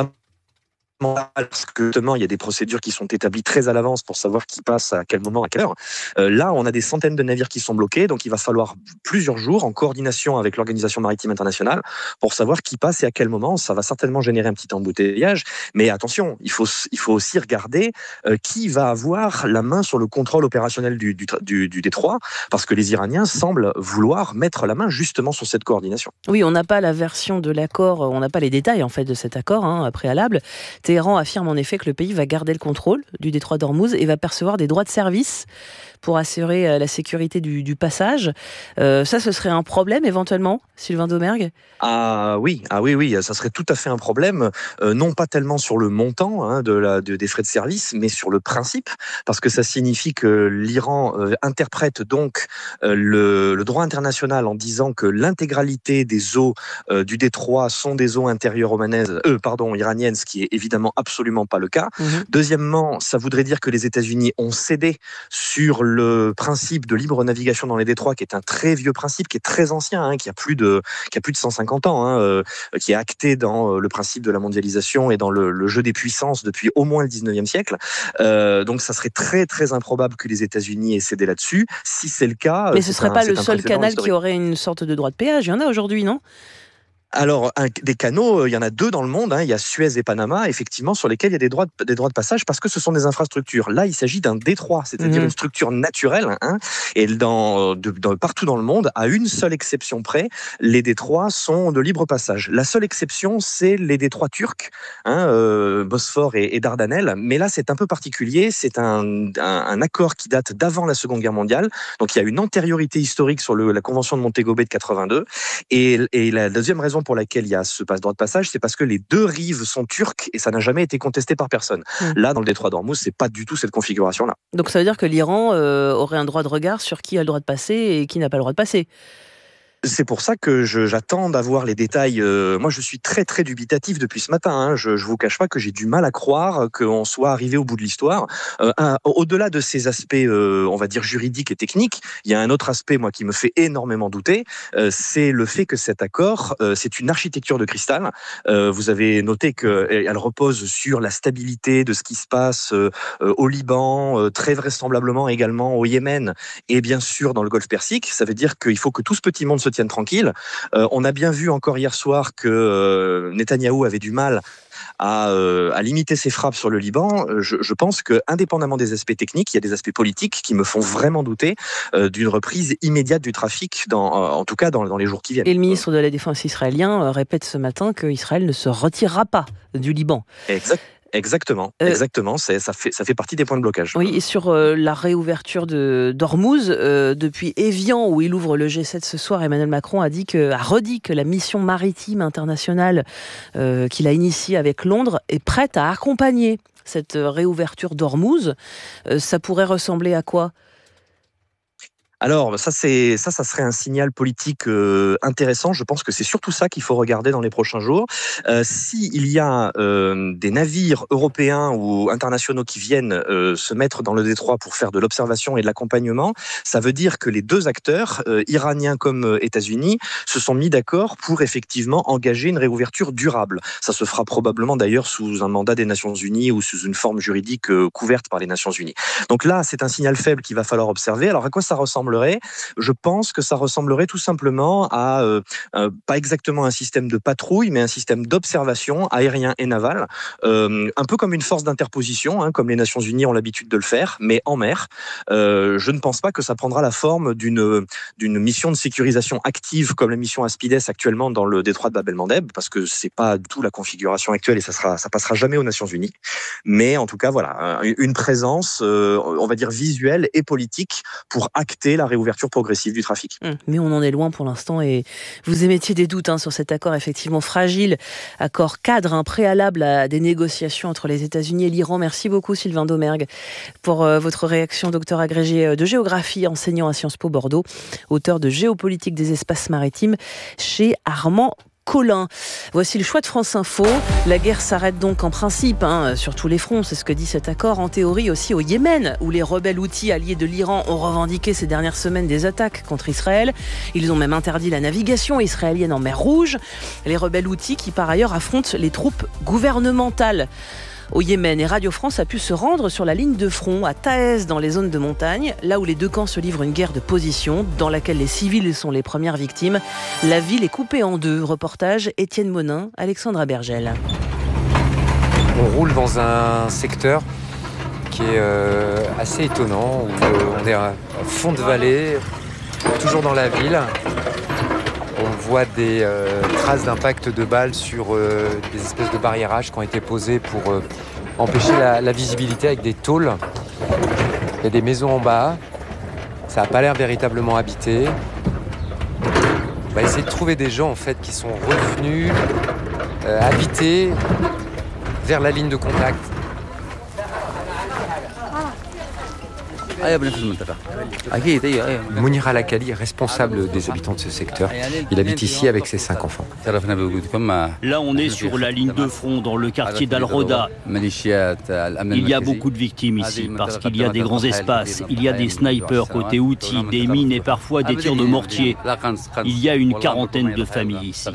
Parce que justement, il y a des procédures qui sont établies très à l'avance pour savoir qui passe à quel moment, à quelle heure. Là, on a des centaines de navires qui sont bloqués, donc il va falloir plusieurs jours en coordination avec l'Organisation maritime internationale pour savoir qui passe et à quel moment. Ça va certainement générer un petit embouteillage, mais attention, il faut aussi regarder qui va avoir la main sur le contrôle opérationnel du détroit, parce que les Iraniens semblent vouloir mettre la main justement sur cette coordination. Oui, on n'a pas la version de l'accord, on n'a pas les détails en fait de cet accord préalable. Téhéran affirme en effet que le pays va garder le contrôle du détroit d'Ormuz et va percevoir des droits de service pour assurer la sécurité du passage. Ça, ce serait un problème éventuellement, Sylvain Domergue ? Ah oui, ça serait tout à fait un problème, non pas tellement sur le montant des frais de service, mais sur le principe, parce que ça signifie que l'Iran interprète donc le droit international en disant que l'intégralité des eaux du détroit sont des eaux intérieures iraniennes, ce qui est évidemment absolument pas le cas. Deuxièmement, ça voudrait dire que les États-Unis ont cédé sur le principe de libre navigation dans les détroits, qui est un très vieux principe, qui est très ancien, qui a plus de 150 ans, qui est acté dans le principe de la mondialisation et dans le jeu des puissances depuis au moins le 19e siècle. Donc ça serait très très improbable que les États-Unis aient cédé là-dessus. Si c'est le cas... Mais ce ne serait pas le seul canal historique qui aurait une sorte de droit de péage. Il y en a aujourd'hui, non ? Alors, des canaux, il y en a 2 dans le monde. Il y a Suez et Panama, effectivement, sur lesquels il y a des droits de passage parce que ce sont des infrastructures. Là, il s'agit d'un détroit, c'est-à-dire une structure naturelle. Et partout dans le monde, à une seule exception près, les détroits sont de libre passage. La seule exception, c'est les détroits turcs, Bosphore et Dardanelles. Mais là, c'est un peu particulier. C'est un accord qui date d'avant la Seconde Guerre mondiale. Donc, il y a une antériorité historique sur la Convention de Montego Bay de 82. Et la deuxième raison pour laquelle il y a ce droit de passage, c'est parce que les 2 rives sont turques et ça n'a jamais été contesté par personne. Là, dans le détroit d'Ormuz, c'est pas du tout cette configuration-là. Donc ça veut dire que l'Iran aurait un droit de regard sur qui a le droit de passer et qui n'a pas le droit de passer. C'est pour ça que j'attends d'avoir les détails. Moi, je suis très, très dubitatif depuis ce matin. Je vous cache pas que j'ai du mal à croire qu'on soit arrivé au bout de l'histoire. Au-delà de ces aspects, on va dire, juridiques et techniques, il y a un autre aspect, moi, qui me fait énormément douter. C'est le fait que cet accord, c'est une architecture de cristal. Vous avez noté qu'elle repose sur la stabilité de ce qui se passe au Liban, très vraisemblablement également au Yémen et bien sûr dans le Golfe Persique. Ça veut dire qu'il faut que tout ce petit monde se tienne tranquille. On a bien vu encore hier soir que Netanyahou avait du mal à limiter ses frappes sur le Liban. Je pense que, indépendamment des aspects techniques, il y a des aspects politiques qui me font vraiment douter d'une reprise immédiate du trafic, en tout cas dans les jours qui viennent. Et le ministre de la Défense israélien répète ce matin qu'Israël ne se retirera pas du Liban. Exactement. Ça fait partie des points de blocage. Oui, et sur la réouverture d'Ormuz, depuis Évian, où il ouvre le G7 ce soir, Emmanuel Macron a redit que la mission maritime internationale qu'il a initiée avec Londres est prête à accompagner cette réouverture d'Ormuz. Ça pourrait ressembler à quoi ? Alors, ça serait un signal politique intéressant. Je pense que c'est surtout ça qu'il faut regarder dans les prochains jours. S'il y a des navires européens ou internationaux qui viennent se mettre dans le détroit pour faire de l'observation et de l'accompagnement, ça veut dire que les deux acteurs, iraniens comme États-Unis, se sont mis d'accord pour effectivement engager une réouverture durable. Ça se fera probablement d'ailleurs sous un mandat des Nations Unies ou sous une forme juridique couverte par les Nations Unies. Donc là, c'est un signal faible qu'il va falloir observer. Alors à quoi ça ressemblerait ? Je pense que ça ressemblerait tout simplement à, pas exactement un système de patrouille, mais un système d'observation aérien et naval, un peu comme une force d'interposition, comme les Nations Unies ont l'habitude de le faire, mais en mer. Je ne pense pas que ça prendra la forme d'une mission de sécurisation active comme la mission Aspides actuellement dans le détroit de Bab el-Mandeb, parce que c'est pas du tout la configuration actuelle et ça passera jamais aux Nations Unies. Mais en tout cas, voilà, une présence, on va dire visuelle et politique pour acter la réouverture progressive du trafic. Mais on en est loin pour l'instant et vous émettiez des doutes sur cet accord effectivement fragile, accord cadre, préalable à des négociations entre les États-Unis et l'Iran. Merci beaucoup Sylvain Domergue pour votre réaction, docteur agrégé de géographie, enseignant à Sciences Po Bordeaux, auteur de Géopolitique des espaces maritimes chez Armand Collin. Voici le choix de France Info. La guerre s'arrête donc en principe sur tous les fronts, c'est ce que dit cet accord. En théorie aussi au Yémen, où les rebelles houthis alliés de l'Iran ont revendiqué ces dernières semaines des attaques contre Israël. Ils ont même interdit la navigation israélienne en mer Rouge. Les rebelles houthis qui par ailleurs affrontent les troupes gouvernementales au Yémen. Et Radio France a pu se rendre sur la ligne de front à Taez, dans les zones de montagne, là où les deux camps se livrent une guerre de position, dans laquelle les civils sont les premières victimes. La ville est coupée en deux. Reportage Étienne Monin, Alexandra Bergel. On roule dans un secteur qui est assez étonnant, où on est à fond de vallée, toujours dans la ville. On voit des traces d'impact de balles sur des espèces de barriérages qui ont été posés pour empêcher la visibilité avec des tôles. Il y a des maisons en bas. Ça n'a pas l'air véritablement habité. On va essayer de trouver des gens en fait, qui sont revenus habiter vers la ligne de contact. Mounir Al-Akali est responsable des habitants de ce secteur. Il habite ici avec ses 5 enfants. Là, on est sur la ligne de front dans le quartier d'Al-Roda. Il y a beaucoup de victimes ici parce qu'il y a des grands espaces. Il y a des snipers côté outils, des mines et parfois des tirs de mortier. Il y a une quarantaine de familles ici.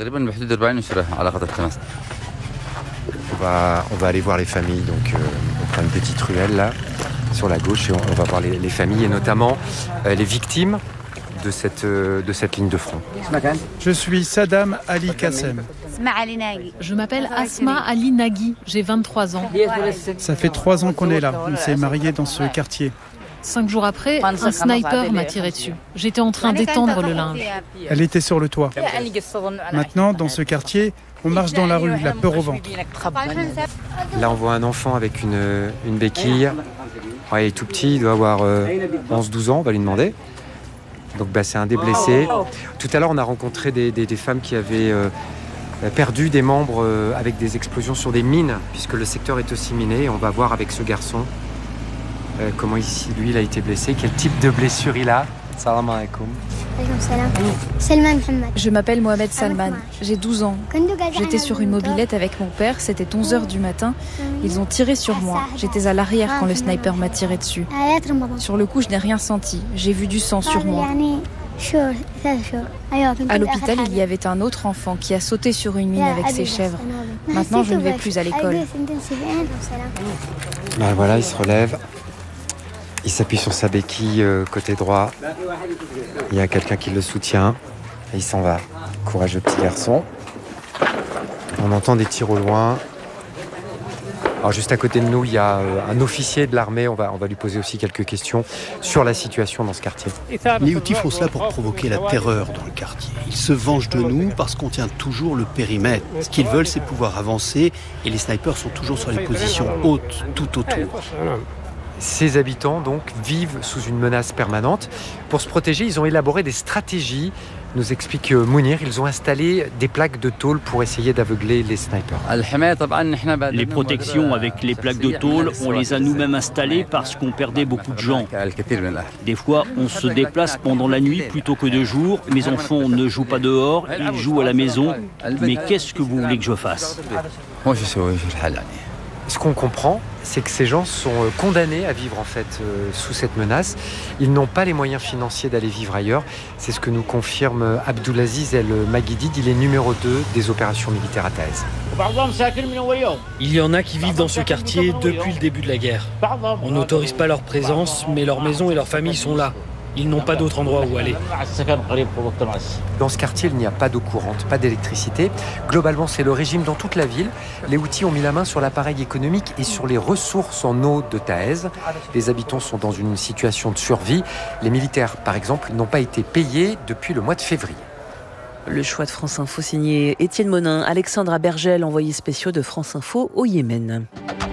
On va aller voir les familles. Donc, on prend une petite ruelle là, sur la gauche, et on va voir les familles et notamment les victimes de cette ligne de front. Je suis Saddam Ali Kassem. Je m'appelle Asma Ali Nagui, j'ai 23 ans. Ça fait 3 ans qu'on est là, on s'est mariés dans ce quartier. 5 jours après, un sniper m'a tiré dessus. J'étais en train d'étendre le linge. Elle était sur le toit. Maintenant, dans ce quartier, on marche dans la rue, la peur au ventre. Là, on voit un enfant avec une béquille. Ouais, il est tout petit, il doit avoir 11-12 ans, on va lui demander. Donc c'est un des blessés. Tout à l'heure, on a rencontré des femmes qui avaient perdu des membres avec des explosions sur des mines, puisque le secteur est aussi miné. Et on va voir avec ce garçon comment lui, il a été blessé, quel type de blessure il a. Salam alaikum. Je m'appelle Mohamed Salman, j'ai 12 ans. J'étais sur une mobilette avec mon père, c'était 11h du matin. Ils ont tiré sur moi. J'étais à l'arrière quand le sniper m'a tiré dessus. Sur le coup, je n'ai rien senti. J'ai vu du sang sur moi. À l'hôpital, il y avait un autre enfant qui a sauté sur une mine avec ses chèvres. Maintenant, je ne vais plus à l'école. Voilà, il se relève. Il s'appuie sur sa béquille côté droit. Il y a quelqu'un qui le soutient. Et il s'en va. Courageux petit garçon. On entend des tirs au loin. Alors juste à côté de nous, il y a un officier de l'armée. On va lui poser aussi quelques questions sur la situation dans ce quartier. Les Houthis font cela pour provoquer la terreur dans le quartier. Ils se vengent de nous parce qu'on tient toujours le périmètre. Ce qu'ils veulent, c'est pouvoir avancer. Et les snipers sont toujours sur les positions hautes, tout autour. Ces habitants donc vivent sous une menace permanente. Pour se protéger, ils ont élaboré des stratégies nous explique Mounir, ils ont installé des plaques de tôle pour essayer d'aveugler les snipers. Les protections avec les plaques de tôle, on les a nous-mêmes installées parce qu'on perdait beaucoup de gens. Des fois, on se déplace pendant la nuit plutôt que de jour. Mes enfants ne jouent pas dehors, ils jouent à la maison. Mais qu'est-ce que vous voulez que je fasse ? Ce qu'on comprend, c'est que ces gens sont condamnés à vivre en fait sous cette menace. Ils n'ont pas les moyens financiers d'aller vivre ailleurs. C'est ce que nous confirme Abdulaziz El Maguidid. Il est numéro 2 des opérations militaires à Taez. Il y en a qui vivent dans ce quartier depuis le début de la guerre. On n'autorise pas leur présence, mais leurs maisons et leurs familles sont là. Ils n'ont pas d'autre endroit où aller. Dans ce quartier, il n'y a pas d'eau courante, pas d'électricité. Globalement, c'est le régime dans toute la ville. Les Houthis ont mis la main sur l'appareil économique et sur les ressources en eau de Taez. Les habitants sont dans une situation de survie. Les militaires, par exemple, n'ont pas été payés depuis le mois de février. Le choix de France Info signé Étienne Monin, Alexandra Bergel, envoyés spéciaux de France Info au Yémen.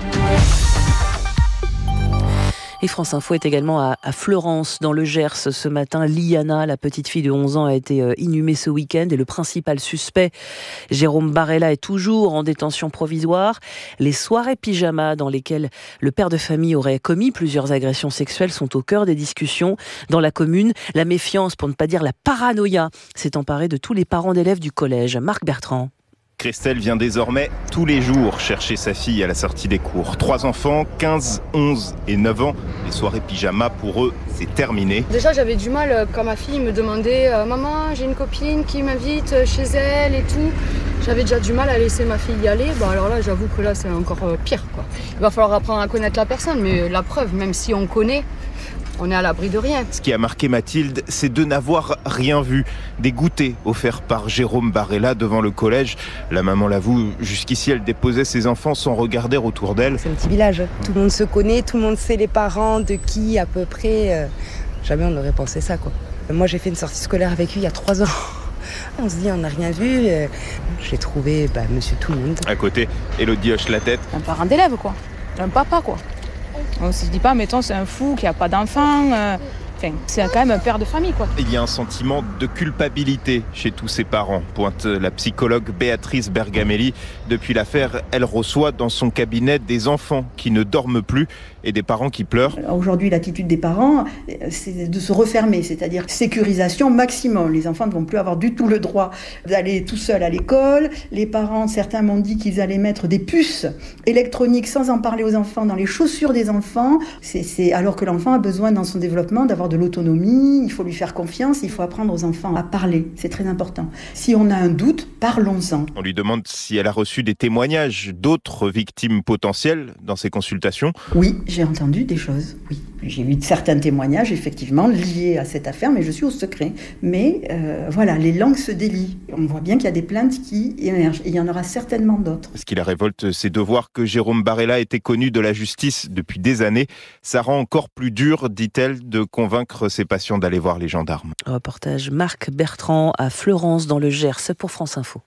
Et France Info est également à Fleurance, dans le Gers, ce matin. Liana, la petite fille de 11 ans, a été inhumée ce week-end et le principal suspect, Jérôme Barella, est toujours en détention provisoire. Les soirées pyjama dans lesquelles le père de famille aurait commis plusieurs agressions sexuelles sont au cœur des discussions dans la commune. La méfiance, pour ne pas dire la paranoïa, s'est emparée de tous les parents d'élèves du collège. Marc Bertrand. Christelle vient désormais tous les jours chercher sa fille à la sortie des cours. 3 enfants, 15, 11 et 9 ans. Les soirées pyjama, pour eux, c'est terminé. Déjà, j'avais du mal quand ma fille me demandait « Maman, j'ai une copine qui m'invite chez elle et tout ». J'avais déjà du mal à laisser ma fille y aller. Alors là, j'avoue que là, c'est encore pire, quoi. Il va falloir apprendre à connaître la personne, mais la preuve, même si on connaît, on est à l'abri de rien. Ce qui a marqué Mathilde, c'est de n'avoir rien vu. Des goûters offerts par Jérôme Barella devant le collège. La maman l'avoue, jusqu'ici, elle déposait ses enfants sans regarder autour d'elle. C'est un petit village. Tout le monde se connaît, tout le monde sait les parents, de qui à peu près. Jamais on n'aurait pensé ça, quoi. Moi, j'ai fait une sortie scolaire avec lui il y a 3 ans. On se dit, on n'a rien vu. J'ai trouvé monsieur tout le monde. À côté, Élodie hoche la tête. Un parent d'élève, quoi. Un papa, quoi. On se dit pas, mettons, c'est un fou qui n'a pas d'enfant. Enfin, c'est quand même un père de famille, quoi. Il y a un sentiment de culpabilité chez tous ses parents, pointe la psychologue Béatrice Bergamelli. Depuis l'affaire, elle reçoit dans son cabinet des enfants qui ne dorment plus et des parents qui pleurent. Aujourd'hui, l'attitude des parents, c'est de se refermer, c'est-à-dire sécurisation maximum. Les enfants ne vont plus avoir du tout le droit d'aller tout seuls à l'école. Les parents, certains m'ont dit qu'ils allaient mettre des puces électroniques sans en parler aux enfants dans les chaussures des enfants. C'est alors que l'enfant a besoin dans son développement d'avoir de l'autonomie, il faut lui faire confiance, il faut apprendre aux enfants à parler, c'est très important. Si on a un doute, parlons-en. On lui demande si elle a reçu des témoignages d'autres victimes potentielles dans ses consultations. Oui, j'ai entendu des choses, oui. J'ai eu certains témoignages, effectivement, liés à cette affaire, mais je suis au secret. Mais voilà, les langues se délient. On voit bien qu'il y a des plaintes qui émergent, et il y en aura certainement d'autres. Ce qui la révolte, c'est de voir que Jérôme Barella était connu de la justice depuis des années. Ça rend encore plus dur, dit-elle, de convaincre ses patients d'aller voir les gendarmes. Reportage Marc Bertrand à Fleurance dans le Gers pour France Info.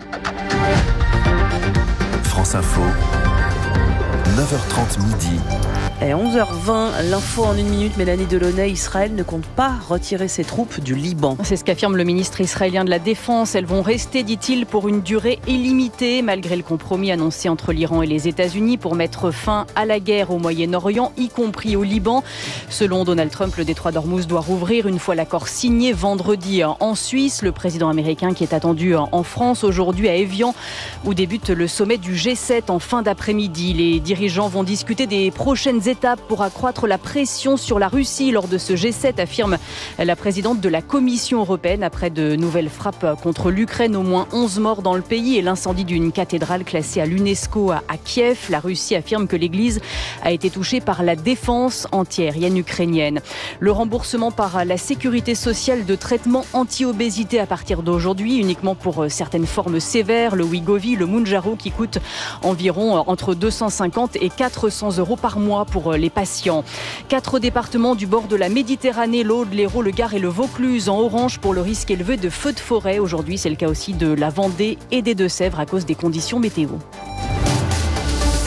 France Info, 9h30 midi. Et 11h20, l'info en 1 minute. Mélanie Delaunay, Israël ne compte pas retirer ses troupes du Liban. C'est ce qu'affirme le ministre israélien de la Défense. Elles vont rester, dit-il, pour une durée illimitée, malgré le compromis annoncé entre l'Iran et les États-Unis pour mettre fin à la guerre au Moyen-Orient, y compris au Liban. Selon Donald Trump, le détroit d'Ormuz doit rouvrir une fois l'accord signé vendredi en Suisse. Le président américain qui est attendu en France aujourd'hui à Évian, où débute le sommet du G7 en fin d'après-midi. Les dirigeants vont discuter des prochaines étapes pour accroître la pression sur la Russie lors de ce G7, affirme la présidente de la Commission européenne. Après de nouvelles frappes contre l'Ukraine, au moins 11 morts dans le pays et l'incendie d'une cathédrale classée à l'UNESCO à Kiev. La Russie affirme que l'église a été touchée par la défense antiaérienne ukrainienne. Le remboursement par la sécurité sociale de traitements anti-obésité à partir d'aujourd'hui, uniquement pour certaines formes sévères, le Wegovy, le Mounjaro, qui coûte environ entre 250 et 400 euros par mois pour les patients. 4 départements du bord de la Méditerranée, l'Aude, l'Hérault, le Gard et le Vaucluse en orange pour le risque élevé de feux de forêt. Aujourd'hui, c'est le cas aussi de la Vendée et des Deux-Sèvres à cause des conditions météo.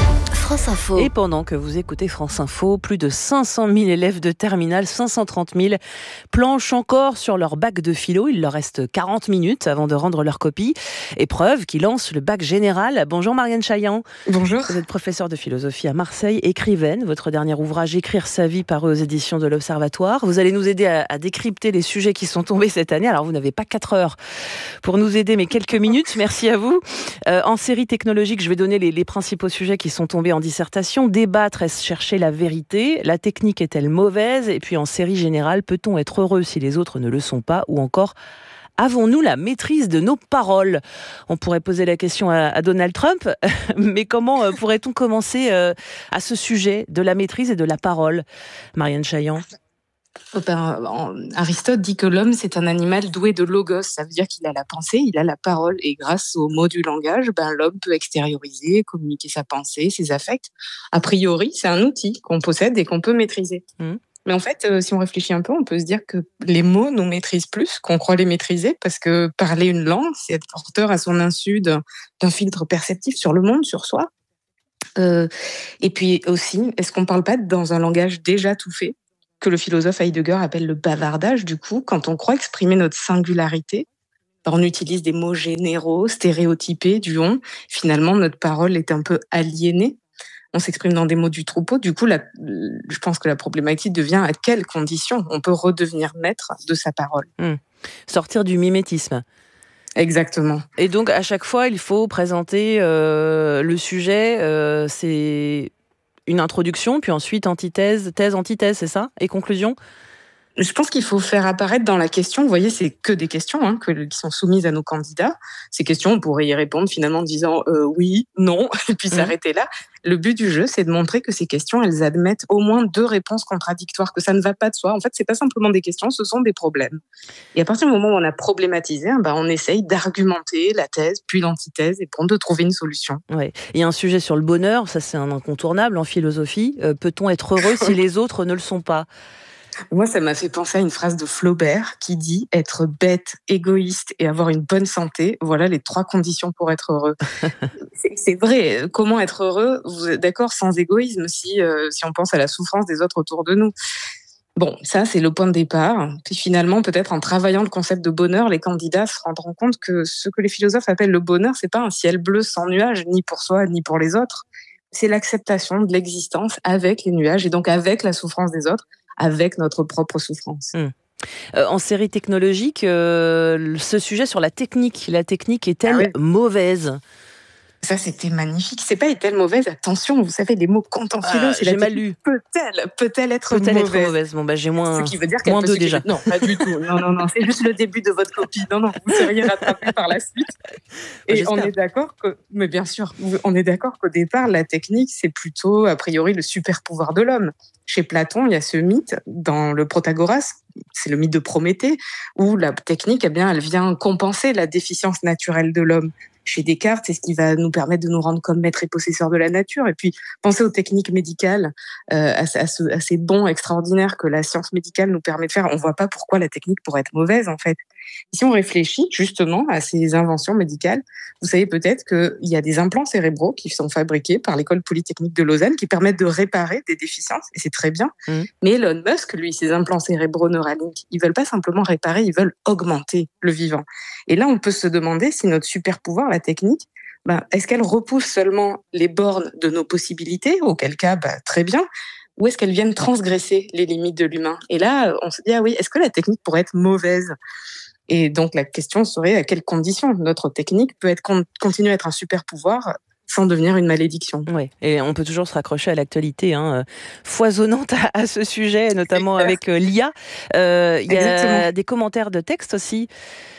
France Info. Et pendant que vous écoutez France Info, plus de 500 000 élèves de terminale, 530 000 planchent encore sur leur bac de philo. Il leur reste 40 minutes avant de rendre leur copie. Épreuve qui lance le bac général. Bonjour Marianne Chaillan. Bonjour. Vous êtes professeure de philosophie à Marseille, écrivaine. Votre dernier ouvrage, Écrire sa vie, paru aux éditions de l'Observatoire. Vous allez nous aider à décrypter les sujets qui sont tombés cette année. Alors vous n'avez pas 4 heures pour nous aider, mais quelques minutes. Merci à vous. En série technologique, je vais donner les principaux sujets qui sont tombés en dissertation. Débattre, est-ce chercher la vérité? La technique est-elle mauvaise? Et puis en série générale, peut-on être heureux si les autres ne le sont pas? Ou encore, avons-nous la maîtrise de nos paroles? On pourrait poser la question à Donald Trump, mais comment pourrait-on commencer à ce sujet de la maîtrise et de la parole? Marianne Chaillan. Aristote dit que l'homme, c'est un animal doué de logos. Ça veut dire qu'il a la pensée, il a la parole. Et grâce aux mots du langage, l'homme peut extérioriser, communiquer sa pensée, ses affects. A priori, c'est un outil qu'on possède et qu'on peut maîtriser. Mais en fait, si on réfléchit un peu, on peut se dire que les mots nous maîtrisent plus qu'on croit les maîtriser, parce que parler une langue, c'est être porteur à son insu d'un filtre perceptif sur le monde, sur soi. Et puis aussi, est-ce qu'on ne parle pas dans un langage déjà tout fait, que le philosophe Heidegger appelle le bavardage? Du coup, quand on croit exprimer notre singularité, on utilise des mots généraux, stéréotypés, du on. Finalement, notre parole est un peu aliénée. On s'exprime dans des mots du troupeau. Du coup, je pense que la problématique devient à quelles conditions on peut redevenir maître de sa parole. Sortir du mimétisme. Exactement. Et donc, à chaque fois, il faut présenter le sujet. C'est une introduction, puis ensuite antithèse, thèse, antithèse, c'est ça? Et conclusion? Je pense qu'il faut faire apparaître dans la question, vous voyez, c'est que des questions qui sont soumises à nos candidats. Ces questions, on pourrait y répondre finalement en disant oui, non, et puis s'arrêter là. Le but du jeu, c'est de montrer que ces questions, elles admettent au moins 2 réponses contradictoires, que ça ne va pas de soi. En fait, c'est pas simplement des questions, ce sont des problèmes. Et à partir du moment où on a problématisé, on essaye d'argumenter la thèse, puis l'antithèse, et de trouver une solution. Ouais. Il y a un sujet sur le bonheur, ça c'est un incontournable en philosophie. Peut-on être heureux si les autres ne le sont pas? Moi, ça m'a fait penser à une phrase de Flaubert qui dit « Être bête, égoïste et avoir une bonne santé, voilà les 3 conditions pour être heureux. » C'est vrai, comment être heureux, vous êtes d'accord, sans égoïsme, si on pense à la souffrance des autres autour de nous. Bon, ça, c'est le point de départ. Puis finalement, peut-être en travaillant le concept de bonheur, les candidats se rendront compte que ce que les philosophes appellent le bonheur, c'est pas un ciel bleu sans nuages, ni pour soi, ni pour les autres. C'est l'acceptation de l'existence avec les nuages et donc avec la souffrance des autres, avec notre propre souffrance. En série technologique, ce sujet sur la technique est-elle mauvaise? Ça, c'était magnifique. C'est pas est-elle mauvaise? Attention, vous savez, les mots comptent en philo. J'ai mal lu. Peut-elle être mauvaise? Bon, j'ai moins. Ce qui veut dire moins 2 déjà. Non, pas du tout. Non, c'est juste le début de votre copie. Non, vous seriez rattrapé par la suite. Et on est d'accord mais bien sûr, on est d'accord qu'au départ, la technique, c'est plutôt, a priori, le super pouvoir de l'homme. Chez Platon, il y a ce mythe dans le Protagoras, c'est le mythe de Prométhée, où la technique, elle vient compenser la déficience naturelle de l'homme. Chez Descartes, c'est ce qui va nous permettre de nous rendre comme maîtres et possesseurs de la nature. Et puis, pensez aux techniques médicales, à ces bons extraordinaires que la science médicale nous permet de faire. On voit pas pourquoi la technique pourrait être mauvaise, en fait. Si on réfléchit justement à ces inventions médicales, vous savez peut-être qu'il y a des implants cérébraux qui sont fabriqués par l'École polytechnique de Lausanne qui permettent de réparer des déficiences, et c'est très bien. Mais Elon Musk, lui, ses implants cérébraux Neuralink, ils veulent pas simplement réparer, ils veulent augmenter le vivant. Et là, on peut se demander si notre super pouvoir, la technique, est-ce qu'elle repousse seulement les bornes de nos possibilités, auquel cas, très bien, ou est-ce qu'elle vient transgresser les limites de l'humain? Et là, on se dit, est-ce que la technique pourrait être mauvaise? Et donc, la question serait à quelles conditions notre technique peut continuer à être un super pouvoir sans devenir une malédiction. Oui, et on peut toujours se raccrocher à l'actualité foisonnante à ce sujet, notamment avec l'IA. Il y a des commentaires de texte aussi.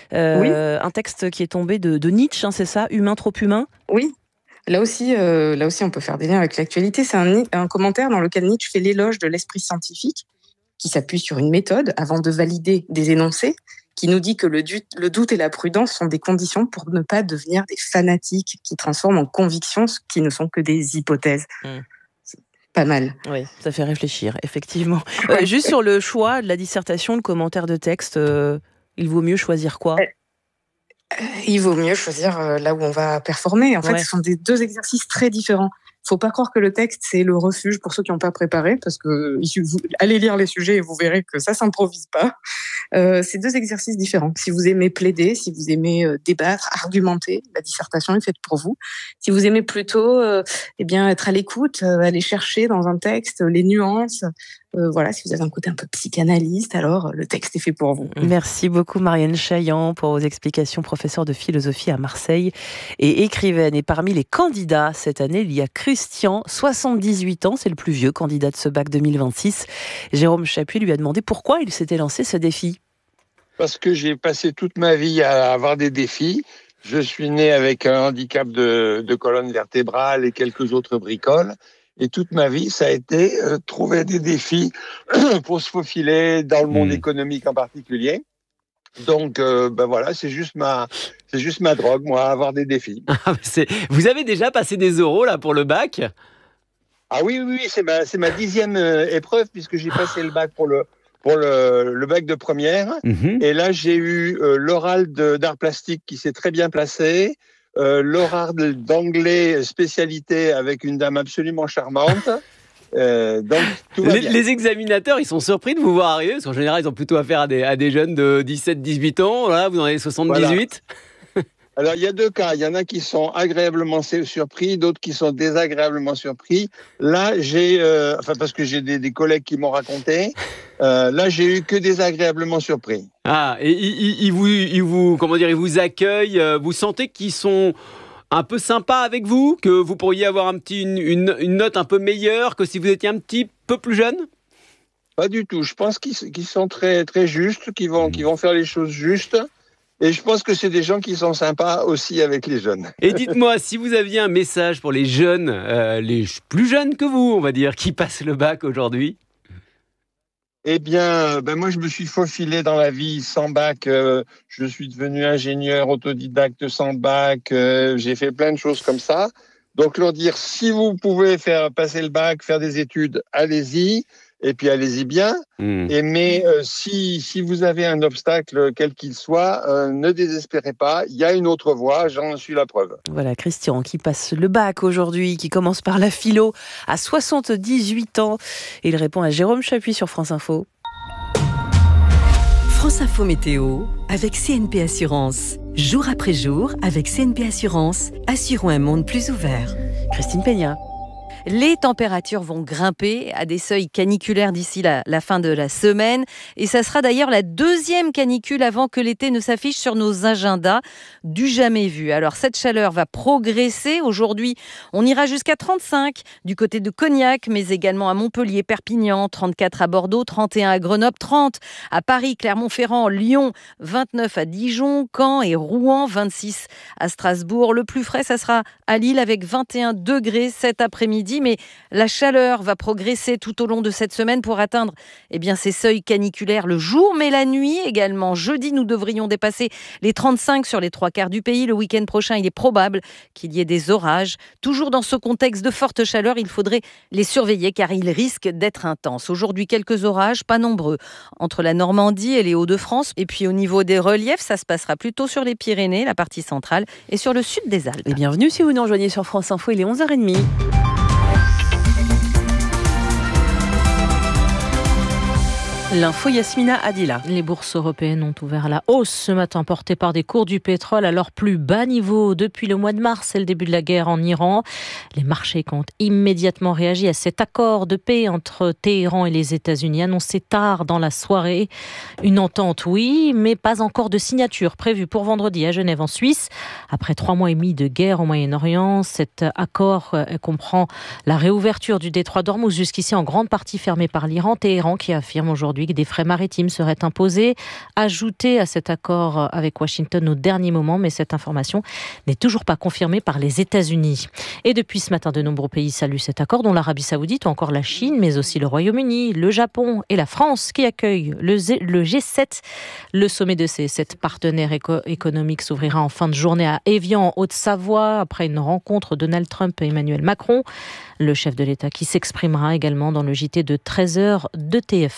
Un texte qui est tombé de Nietzsche, c'est ça? Humain trop humain? Oui. Là aussi, on peut faire des liens avec l'actualité. C'est un commentaire dans lequel Nietzsche fait l'éloge de l'esprit scientifique qui s'appuie sur une méthode avant de valider des énoncés, qui nous dit que le doute et la prudence sont des conditions pour ne pas devenir des fanatiques qui transforment en convictions ce qui ne sont que des hypothèses. C'est pas mal. Oui, ça fait réfléchir, effectivement. Juste sur le choix de la dissertation, le commentaire de texte, il vaut mieux choisir quoi? Il vaut mieux choisir là où on va performer. En fait, ce sont 2 exercices très différents. Faut pas croire que le texte, c'est le refuge pour ceux qui n'ont pas préparé, parce que allez lire les sujets et vous verrez que ça s'improvise pas. C'est 2 exercices différents. Si vous aimez plaider, si vous aimez débattre, argumenter, la dissertation est faite pour vous. Si vous aimez plutôt être à l'écoute, aller chercher dans un texte les nuances, si vous avez un côté un peu psychanalyste, alors le texte est fait pour vous. Merci beaucoup Marianne Chaillan pour vos explications, professeure de philosophie à Marseille et écrivaine. Et parmi les candidats cette année, il y a Christian, 78 ans, c'est le plus vieux candidat de ce bac 2026. Jérôme Chapuis lui a demandé pourquoi il s'était lancé ce défi. Parce que j'ai passé toute ma vie à avoir des défis. Je suis né avec un handicap de colonne vertébrale et quelques autres bricoles. Et toute ma vie, ça a été trouver des défis pour se faufiler dans le monde économique en particulier. Donc, c'est juste ma drogue, moi, avoir des défis. Vous avez déjà passé des oraux là pour le bac ? Ah oui, c'est ma 10e épreuve puisque j'ai passé le bac pour le bac de première. Et là, j'ai eu l'oral d'art plastique qui s'est très bien placé. L'oral d'anglais spécialité avec une dame absolument charmante. Donc, tout va bien. Les examinateurs, ils sont surpris de vous voir arriver, parce qu'en général, ils ont plutôt affaire à des jeunes de 17-18 ans. Là, vous en avez 78. Voilà. Alors, il y a 2 cas. Il y en a qui sont agréablement surpris, d'autres qui sont désagréablement surpris. Là, parce que j'ai des collègues qui m'ont raconté, là, j'ai eu que désagréablement surpris. Ah, et ils vous accueillent, vous sentez qu'ils sont un peu sympas avec vous, que vous pourriez avoir une note un peu meilleure que si vous étiez un petit peu plus jeune ? Pas du tout. Je pense qu'ils sont très, très justes, qu'ils vont faire les choses justes. Et je pense que c'est des gens qui sont sympas aussi avec les jeunes. Et dites-moi, si vous aviez un message pour les jeunes, les plus jeunes que vous, on va dire, qui passent le bac aujourd'hui ? Eh bien, moi, je me suis faufilé dans la vie sans bac. Je suis devenu ingénieur autodidacte sans bac. J'ai fait plein de choses comme ça. Donc, leur dire, si vous pouvez faire passer le bac, faire des études, allez-y. Et puis, allez-y bien. Mais si vous avez un obstacle, quel qu'il soit, ne désespérez pas. Il y a une autre voie, j'en suis la preuve. Voilà, Christian qui passe le bac aujourd'hui, qui commence par la philo à 78 ans. Il répond à Jérôme Chapuis sur France Info. France Info Météo avec CNP Assurance. Jour après jour, avec CNP Assurance, assurons un monde plus ouvert. Christine Peña. Les températures vont grimper à des seuils caniculaires d'ici la fin de la semaine. Et ça sera d'ailleurs la 2e canicule avant que l'été ne s'affiche sur nos agendas. Du jamais vu. Alors cette chaleur va progresser. Aujourd'hui, on ira jusqu'à 35 du côté de Cognac, mais également à Montpellier, Perpignan, 34 à Bordeaux, 31 à Grenoble, 30 à Paris, Clermont-Ferrand, Lyon, 29 à Dijon, Caen et Rouen, 26 à Strasbourg. Le plus frais, ça sera à Lille avec 21 degrés cet après-midi. Mais la chaleur va progresser tout au long de cette semaine pour atteindre ces seuils caniculaires le jour, mais la nuit également. Jeudi, nous devrions dépasser les 35 sur les 3/4 du pays. Le week-end prochain, il est probable qu'il y ait des orages. Toujours dans ce contexte de forte chaleur, il faudrait les surveiller car ils risquent d'être intenses. Aujourd'hui, quelques orages, pas nombreux, entre la Normandie et les Hauts-de-France. Et puis au niveau des reliefs, ça se passera plutôt sur les Pyrénées, la partie centrale, et sur le sud des Alpes. Et bienvenue si vous nous rejoignez sur France Info, il est 11h30. L'info Yasmina Adila. Les bourses européennes ont ouvert à la hausse ce matin, portées par des cours du pétrole à leur plus bas niveau depuis le mois de mars, c'est le début de la guerre en Iran. Les marchés ont immédiatement réagi à cet accord de paix entre Téhéran et les États-Unis, annoncé tard dans la soirée. Une entente, oui, mais pas encore de signature prévue pour vendredi à Genève en Suisse. Après 3 mois et demi de guerre au Moyen-Orient, cet accord comprend la réouverture du détroit d'Ormuz, jusqu'ici en grande partie fermé par l'Iran. Téhéran qui affirme aujourd'hui que des frais maritimes seraient imposés, ajoutés à cet accord avec Washington au dernier moment, mais cette information n'est toujours pas confirmée par les États-Unis. Et depuis ce matin, de nombreux pays saluent cet accord, dont l'Arabie Saoudite ou encore la Chine, mais aussi le Royaume-Uni, le Japon et la France qui accueillent le G7. Le sommet de ces 7 partenaires économiques s'ouvrira en fin de journée à Évian, en Haute-Savoie, après une rencontre de Donald Trump et Emmanuel Macron. Le chef de l'État qui s'exprimera également dans le JT de 13h de TF1.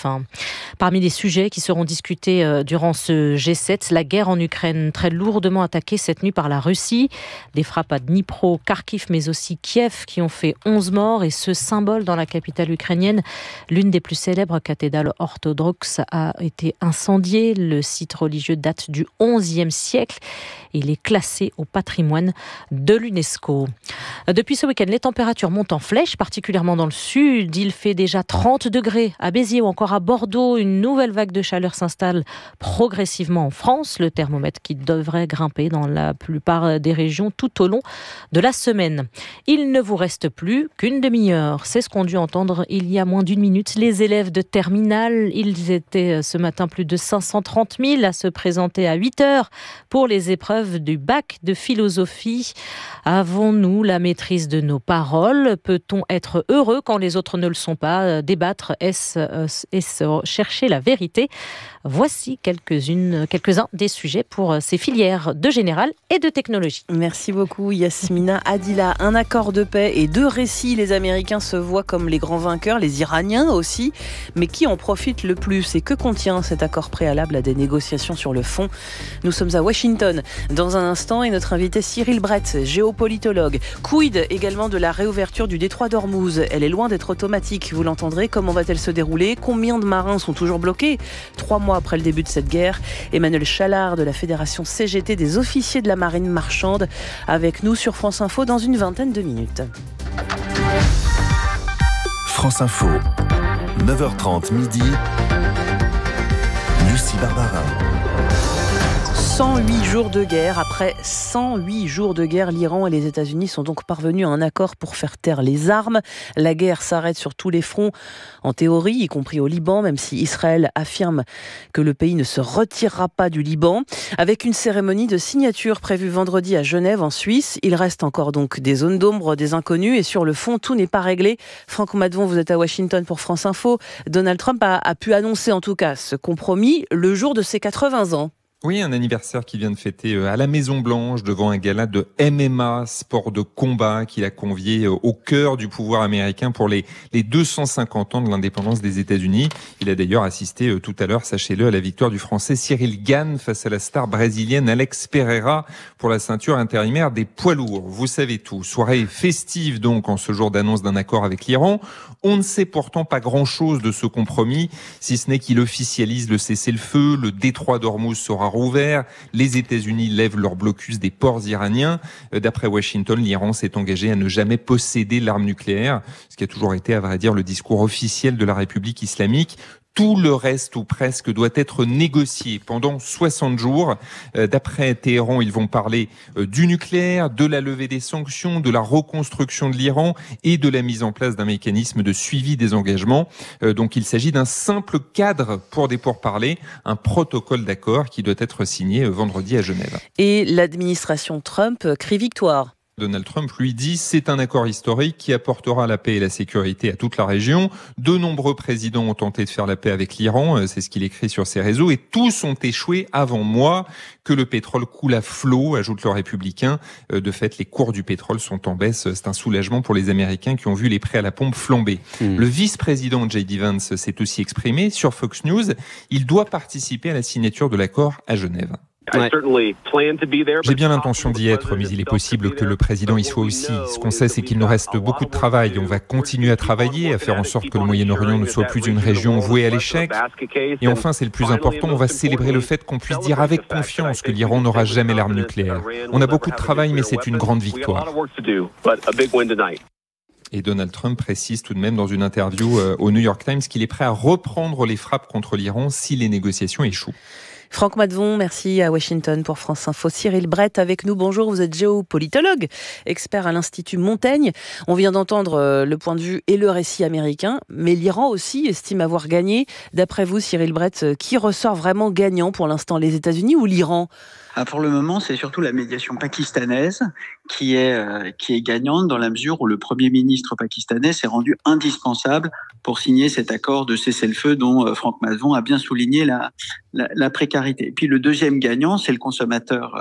Parmi les sujets qui seront discutés durant ce G7, la guerre en Ukraine, très lourdement attaquée cette nuit par la Russie. Des frappes à Dnipro, Kharkiv, mais aussi Kiev, qui ont fait 11 morts. Et ce symbole dans la capitale ukrainienne, l'une des plus célèbres cathédrales orthodoxes, a été incendiée. Le site religieux date du XIe siècle. Il est classé au patrimoine de l'UNESCO. Depuis ce week-end, les températures montent en flèche, particulièrement dans le sud. Il fait déjà 30 degrés à Béziers ou encore à Bordeaux. Une nouvelle vague de chaleur s'installe progressivement en France. Le thermomètre qui devrait grimper dans la plupart des régions tout au long de la semaine. Il ne vous reste plus qu'une demi-heure. C'est ce qu'ont dû entendre il y a moins d'une minute les élèves de terminale. Ils étaient ce matin plus de 530 000 à se présenter à 8 heures pour les épreuves du bac de philosophie. Avons-nous la maîtrise de nos paroles? Peut-on être heureux quand les autres ne le sont pas? Débattre, est-ce chercher la vérité? Voici quelques-uns des sujets pour ces filières de général et de technologie. Merci beaucoup Yasmina Adila. Un accord de paix et 2 récits. Les Américains se voient comme les grands vainqueurs, les Iraniens aussi. Mais qui en profite le plus? Et que contient cet accord préalable à des négociations sur le fond? Nous sommes à Washington dans un instant et notre invité Cyril Brett, géopolitologue. Quid également de la réouverture du détroit d'Ormuz? Elle est loin d'être automatique, vous l'entendrez. Comment va-t-elle se dérouler? Combien de marins sont toujours bloqués 3 mois après le début de cette guerre? Emmanuel Chalard de la Fédération CGT des officiers de la marine marchande avec nous sur France Info dans une vingtaine de minutes. France Info, 9h30 midi, Lucie Barbarin. 108 jours de guerre. Après 108 jours de guerre, l'Iran et les États-Unis sont donc parvenus à un accord pour faire taire les armes. La guerre s'arrête sur tous les fronts, en théorie, y compris au Liban, même si Israël affirme que le pays ne se retirera pas du Liban. Avec une cérémonie de signature prévue vendredi à Genève, en Suisse. Il reste encore donc des zones d'ombre, des inconnus, et sur le fond, tout n'est pas réglé. Franck Madvon, vous êtes à Washington pour France Info. Donald Trump a pu annoncer en tout cas ce compromis le jour de ses 80 ans. Oui, un anniversaire qui vient de fêter à la Maison-Blanche devant un gala de MMA, sport de combat, qu'il a convié au cœur du pouvoir américain pour les 250 ans de l'indépendance des États-Unis. Il a d'ailleurs assisté tout à l'heure, sachez-le, à la victoire du Français Cyril Gane face à la star brésilienne Alex Pereira pour la ceinture intérimaire des poids lourds. Vous savez tout. Soirée festive donc en ce jour d'annonce d'un accord avec l'Iran. On ne sait pourtant pas grand-chose de ce compromis, si ce n'est qu'il officialise le cessez-le-feu, le détroit d'Ormuz sera rouvert, les États-Unis lèvent leur blocus des ports iraniens. D'après Washington, l'Iran s'est engagé à ne jamais posséder l'arme nucléaire, ce qui a toujours été, à vrai dire, le discours officiel de la République islamique. Tout le reste, ou presque, doit être négocié pendant 60 jours. D'après Téhéran, ils vont parler du nucléaire, de la levée des sanctions, de la reconstruction de l'Iran et de la mise en place d'un mécanisme de suivi des engagements. Donc il s'agit d'un simple cadre pour des pourparlers, un protocole d'accord qui doit être signé vendredi à Genève. Et l'administration Trump crie victoire. Donald Trump lui dit c'est un accord historique qui apportera la paix et la sécurité à toute la région. De nombreux présidents ont tenté de faire la paix avec l'Iran, c'est ce qu'il écrit sur ses réseaux, et tous ont échoué avant moi. Que le pétrole coule à flot, ajoute le républicain. De fait, les cours du pétrole sont en baisse. C'est un soulagement pour les Américains qui ont vu les prix à la pompe flamber. Le vice-président J.D. Vance s'est aussi exprimé sur Fox News. Il doit participer à la signature de l'accord à Genève. Ouais. J'ai bien l'intention d'y être, mais il est possible que le président y soit aussi. Ce qu'on sait, c'est qu'il nous reste beaucoup de travail. On va continuer à travailler, à faire en sorte que le Moyen-Orient ne soit plus une région vouée à l'échec. Et enfin, c'est le plus important, on va célébrer le fait qu'on puisse dire avec confiance que l'Iran n'aura jamais l'arme nucléaire. On a beaucoup de travail, mais c'est une grande victoire. Et Donald Trump précise tout de même dans une interview au New York Times qu'il est prêt à reprendre les frappes contre l'Iran si les négociations échouent. Franck Madvon, merci à Washington pour France Info. Cyril Brett avec nous, bonjour, vous êtes géopolitologue, expert à l'Institut Montaigne. On vient d'entendre le point de vue et le récit américain, mais l'Iran aussi estime avoir gagné. D'après vous, Cyril Brett, qui ressort vraiment gagnant pour l'instant, les États-Unis ou l'Iran ? Pour le moment, c'est surtout la médiation pakistanaise qui est gagnante dans la mesure où le Premier ministre pakistanais s'est rendu indispensable pour signer cet accord de cessez-le-feu dont Franck Madvon a bien souligné la précarité. Et puis le deuxième gagnant, c'est le consommateur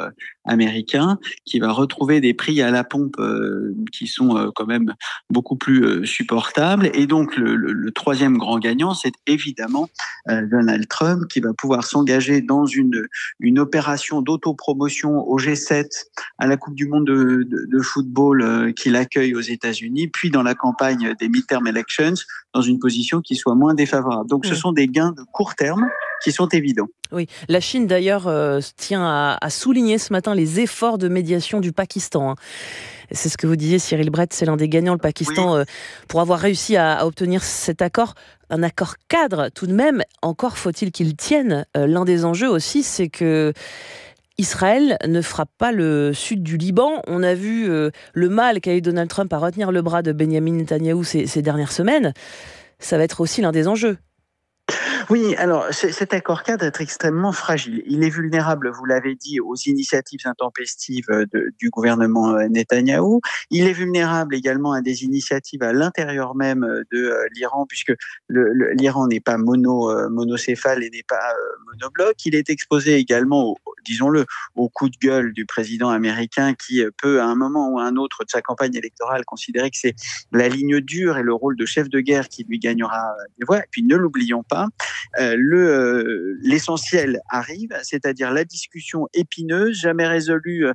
américain, qui va retrouver des prix à la pompe qui sont quand même beaucoup plus supportables. Et donc le troisième grand gagnant, c'est évidemment Donald Trump, qui va pouvoir s'engager dans une opération d'autopromotion au G7, à la Coupe du monde de football qu'il accueille aux États-Unis, puis dans la campagne des midterm elections, dans une position qui soit moins défavorable. Donc ce sont des gains de court terme qui sont évidents. Oui, la Chine d'ailleurs tient à souligner ce matin les efforts de médiation du Pakistan. C'est ce que vous disiez, Cyril Brett, c'est l'un des gagnants, le Pakistan, pour avoir réussi à obtenir cet accord. Un accord cadre, tout de même, encore faut-il qu'il tienne. L'un des enjeux aussi, c'est que Israël ne frappe pas le sud du Liban. On a vu le mal qu'a eu Donald Trump à retenir le bras de Benjamin Netanyahou ces dernières semaines. Ça va être aussi l'un des enjeux. Oui, alors cet accord cadre est extrêmement fragile. Il est vulnérable, vous l'avez dit, aux initiatives intempestives du gouvernement Netanyahou. Il est vulnérable également à des initiatives à l'intérieur même de l'Iran, puisque l'Iran n'est pas monocéphale et n'est pas monobloc. Il est exposé également, disons-le, au coup de gueule du président américain qui peut, à un moment ou à un autre de sa campagne électorale, considérer que c'est la ligne dure et le rôle de chef de guerre qui lui gagnera des voix. Et puis ne l'oublions pas, l'essentiel arrive, c'est-à-dire la discussion épineuse, jamais résolue